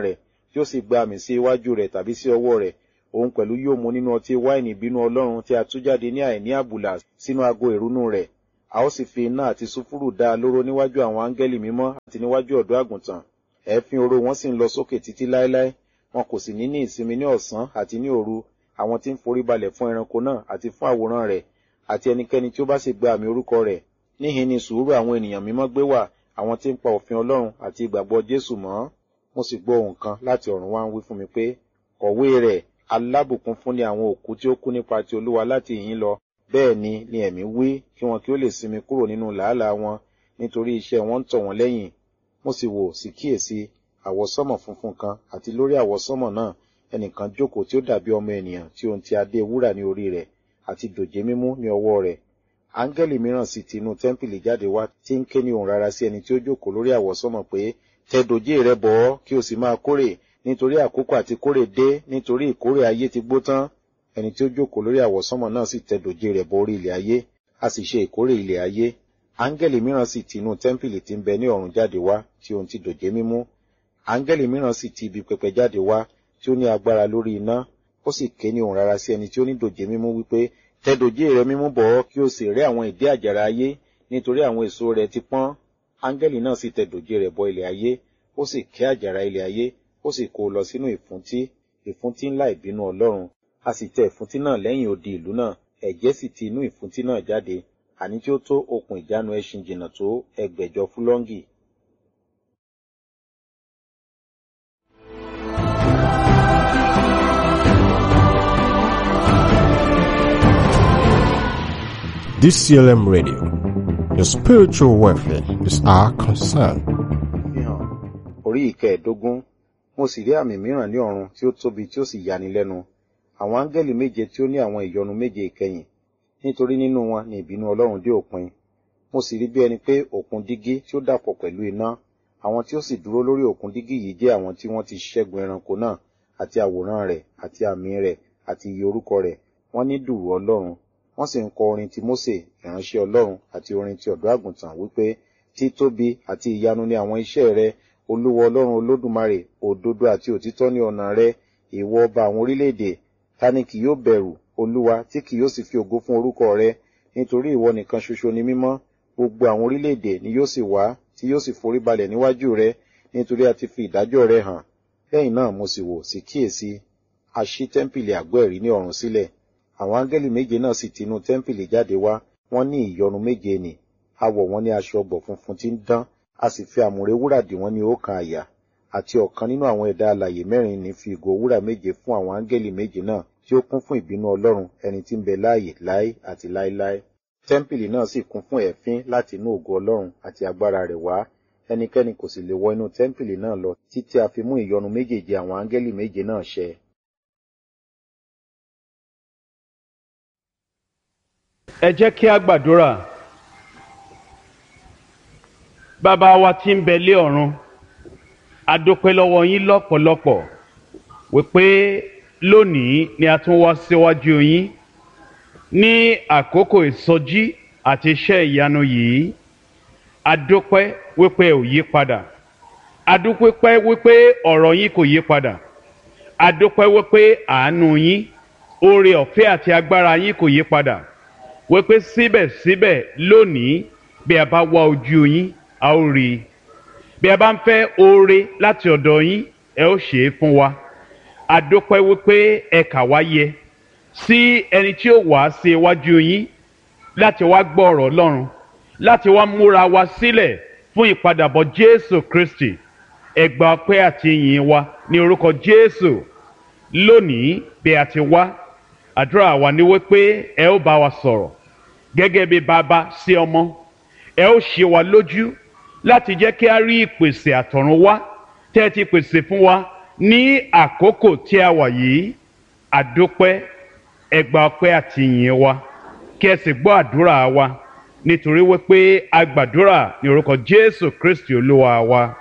tí ó sì gba àmì sí iwájú rẹ̀ tàbí sí ọwọ́ rẹ̀, òun pẹ̀lú yóò mu nínú ọtí wáìnì ìbínú Ọlọ́run tí a tú jáde ní àìní àbùlà sínú ago ìrunú rẹ̀. A ó sì fi iná àti sùfúrù dá a lóró níwájú àwọn áńgẹ́lì mímọ́ àti níwájú ọ̀dọ́ àgùntàn. Ẹ̀fín oró wọn sì ń lọ sókè títí láéláé. Wọn kò sì ní ní ìsinmi ní ọ̀sán àti ní òru, àwọn tí ń forí balẹ̀ fún ẹranko náà àti fún àwòrán rẹ̀, àti ẹnikẹ́ni tí ó bá sì gba àmì orúkọ rẹ̀. Níhìn ni sùúrù àwọn ènìyàn mímọ́ gbé wà, àwọn tí ń pa òfin Ọlọ́run àti ìgbàgbọ́ Jésù mọ́. Mo sì gbọ́ ohùn kan láti ọ̀run wá ń wí fún mi pé, kọ̀wé rẹ̀, alábùkún fún ni àwọn òkú tí ó kú nípa ti Olúwa láti ìhín lọ. Bẹ́ẹ̀ ni ni ẹ̀mí wí, kí wọn kí ó lè sinmi kúrò nínú làálàá wọn, nítorí iṣẹ́ wọn ń tọ̀ wọ́n lẹ́yìn. Mo sì wò sì kíyèsí àwọsánmọ̀ funfun kan, àti lórí àwọsánmọ̀ náà ẹnìkan jókòó tí ó dàbí ọmọ ènìyàn tí ohun ti adé wúrà ní orí rẹ̀, àti dòjé mímú ní ọwọ́ rẹ̀. Áńgẹ́lì mìíràn sì ti inú tẹ́ḿpìlì jáde wá, tí ń ké ní ohùn rara sí ẹni tí ó jókòó lórí àwọsánmọ̀ pé, tẹ dòjé rẹ bọ̀ ọ́, kí o sì máa kórè, nítorí àkókò àti kórè dé, nítorí ìkórè ayé ti gbó tán. Ẹni tí ó jókòó lórí àwọsánmọ̀ náà sì tẹ dòjé rẹ̀ bọ orí ilẹ̀ ayé, a sì ṣe ìkórè ilẹ̀ ayé. Áńgẹ́lì mìíràn sì ti inú tẹ́ḿpìlì tí ń bẹ ní ọ̀run jáde wá, tí ohun ti dòjé mímú. Áńgẹ́lì mìíràn sì ti ibi pẹpẹ jáde wá, tí ó ní agbára lórí iná. Ó sì ké ní ohùn rara sí ẹni tí ó ní dòjé mímú wípé, tẹ dòjé rẹ mímú bọ̀ ọ́, kí o sì rẹ́ àwọn ìdí àjàrà ayé, nítorí àwọn èso rẹ̀ ti pọ́n. Áńgẹ́lì náà sì tẹ dòjé rẹ̀ bọ ilẹ̀ ayé, ó sì ké àjàrà ilẹ̀ ayé, ó sì kó o lọ sínú ìfúntí, ìfúntí ńlá ìbínú Ọlọ́run. A sì tẹ ìfúntí náà lẹ́yìn odi ìlú náà, ẹ̀jẹ̀ sì ti inú ìfúntí náà jáde, àní tí ó tó okùn ìjánu ẹṣin jìnnà tó ẹgbẹ̀jọ fúlọ́ńgì. D C L M Radio. Your spiritual welfare is our concern. Fihàn orí ìkẹẹ̀dógún. Mo sì rí àmì mìíràn ní ọ̀run tí ó tóbi tí ó sì yani lẹ́nu. Àwọn áńgẹ́lì méje tí ó ní àwọn ìyọnu méje ìkẹyìn, nítorí nínú wọn ni ìbínú Ọlọ́run dé òpin. Mo sì rí bí ẹni pé òkun dígí tí ó dàpọ̀ pẹ̀lú iná. Àwọn tí ó sì dúró lórí òkun dígí yìí jẹ́ àwọn tí wọ́n ti ṣẹ́gun ẹranko náà, àti àwòrán rẹ̀, àti àmì rẹ̀, àti iye orúkọ rẹ̀. Wọ́n ní dùùrù Ọlọ́run. Wọ́n sì ń kọ orin ti Mósè, ìránṣẹ́ Ọlọ́run, àti orin ti ọ̀dọ́ àgùntàn wípé, títóbi àti ìyanu ni àwọn iṣẹ́ rẹ, Olúwa Ọlọ́run Olódùmarè, òdodo àti òtítọ́ ní ọ̀nà rẹ, ìwọ ọba àwọn orílẹ̀-èdè. Ta ni kì yóò bẹ̀rù Olúwa, tí kì yóò sì fi ògo fún orúkọ rẹ? Nítorí ìwọ nìkan ṣoṣo ni mímọ́. Gbogbo àwọn orílẹ̀-èdè ni yóò sì wá, tí yóò sì forí balẹ̀ níwájú rẹ, nítorí a ti fi ìdájọ́ rẹ hàn. Lẹ́yìn náà mo sì wò sì kíyèsí, a ṣí tẹ́ḿpìlì àgọ́ ẹ̀rí ní ọ̀run sílẹ̀. Àwọn áńgẹ́lì méje náà sì ti inú tẹ́ḿpìlì jáde wá, wọ́n ní ìyọnu méje nì. A wọ̀ wọ́n ní aṣọ ọ̀gbọ̀ funfun tí ń dán, a sì fi àmùrè wúrà dì wọ́n ní ọ̀kan àyà. Àti ọ̀kan nínú àwọn ẹ̀dá alààyè mẹ́rin ní fi ìgò wúrà méje fún àwọn áńgẹ́lì méje náà, tí ó kún fún ìbínú Ọlọ́run, ẹni tí ń bẹ láàyè láé àti láéláé. Tẹ́ḿpìlì náà sì kún fún ẹ̀fín láti inú ògo Ọlọ́run àti agbára rẹ̀ wá. Ẹnikẹ́ni kò sì lè wọ inú tẹ́ḿpìlì náà lọ títí a fi mú ìyọnu méjèèje àwọn áńgẹ́lì méje náà ṣẹ. Ẹ jẹ́ kí a gbàdúrà. Bàbá wa tí ń bẹ lé ọ̀run, a dúpẹ́ lọ́wọ́ yín lọ́pọ̀lọpọ̀ wípé lónìí ni a tún wá síwájú yín ní àkókò ìsọjí àti iṣẹ́ ìyanu yìí. A dúpẹ́ wípé ò yí padà. A dúpẹ́ wípé ọ̀rọ̀ yín kò yí padà. A dúpẹ́ wípé àánú yín, oore ọ̀fẹ́ àti agbára yín kò yí padà. Wípé síbẹ̀síbẹ̀ lónìí bí a bá wá ojú yín, a ó rí i. Bí a bá ń fẹ́ oore láti ọ̀dọ̀ yín, ẹ ó ṣe é fún wa. A dúpẹ́ wípé ẹ kà wá yẹ sí ẹni tí ó wá sí iwájú yín láti wá gbọ́ ọ̀rọ̀ Ọlọ́run, láti wá múra wa sílẹ̀ fún ìpadàbọ̀ Jésù Kristi. Ẹ gba ọpẹ́ àti ìyìn wa ní orúkọ Jésù. Lónìí bí a ti wá, àdúrà wa ni wípé ẹ ó bá wa sọ̀rọ̀ gẹ́gẹ́ bí bàbá sí ọmọ. Ẹ ó ṣe wa lójú láti jẹ́ kí a rí ìpèsè àtọ̀run wá tẹ́ ẹ ti pèsè fún wa ní àkókò tí a wà yìí. A dúpẹ́, ẹ gba ọpẹ́ àti ìyìn wa, kí ẹ sì gbọ́ àdúrà wa, nítorí wípé a gbàdúrà ní orúkọ Jésù Kristi Olúwa wa.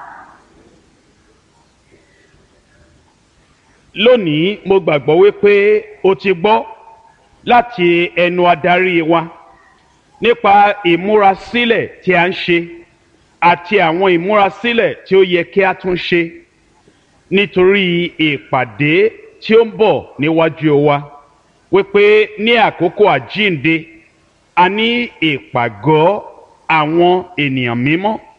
Lónìí mo gbàgbọ́ wípé o ti gbọ́ láti ẹnu adarí wa nípa ìmúrasílẹ̀ tí a ń ṣe àti àwọn ìmúrasílẹ̀ tí ó yẹ kí a tún ṣe nítorí ìpàdé tí ó ń bọ̀ níwájú wa wípé ní àkókò àjíǹde a ní ìpàgọ́ àwọn ènìyàn mímọ́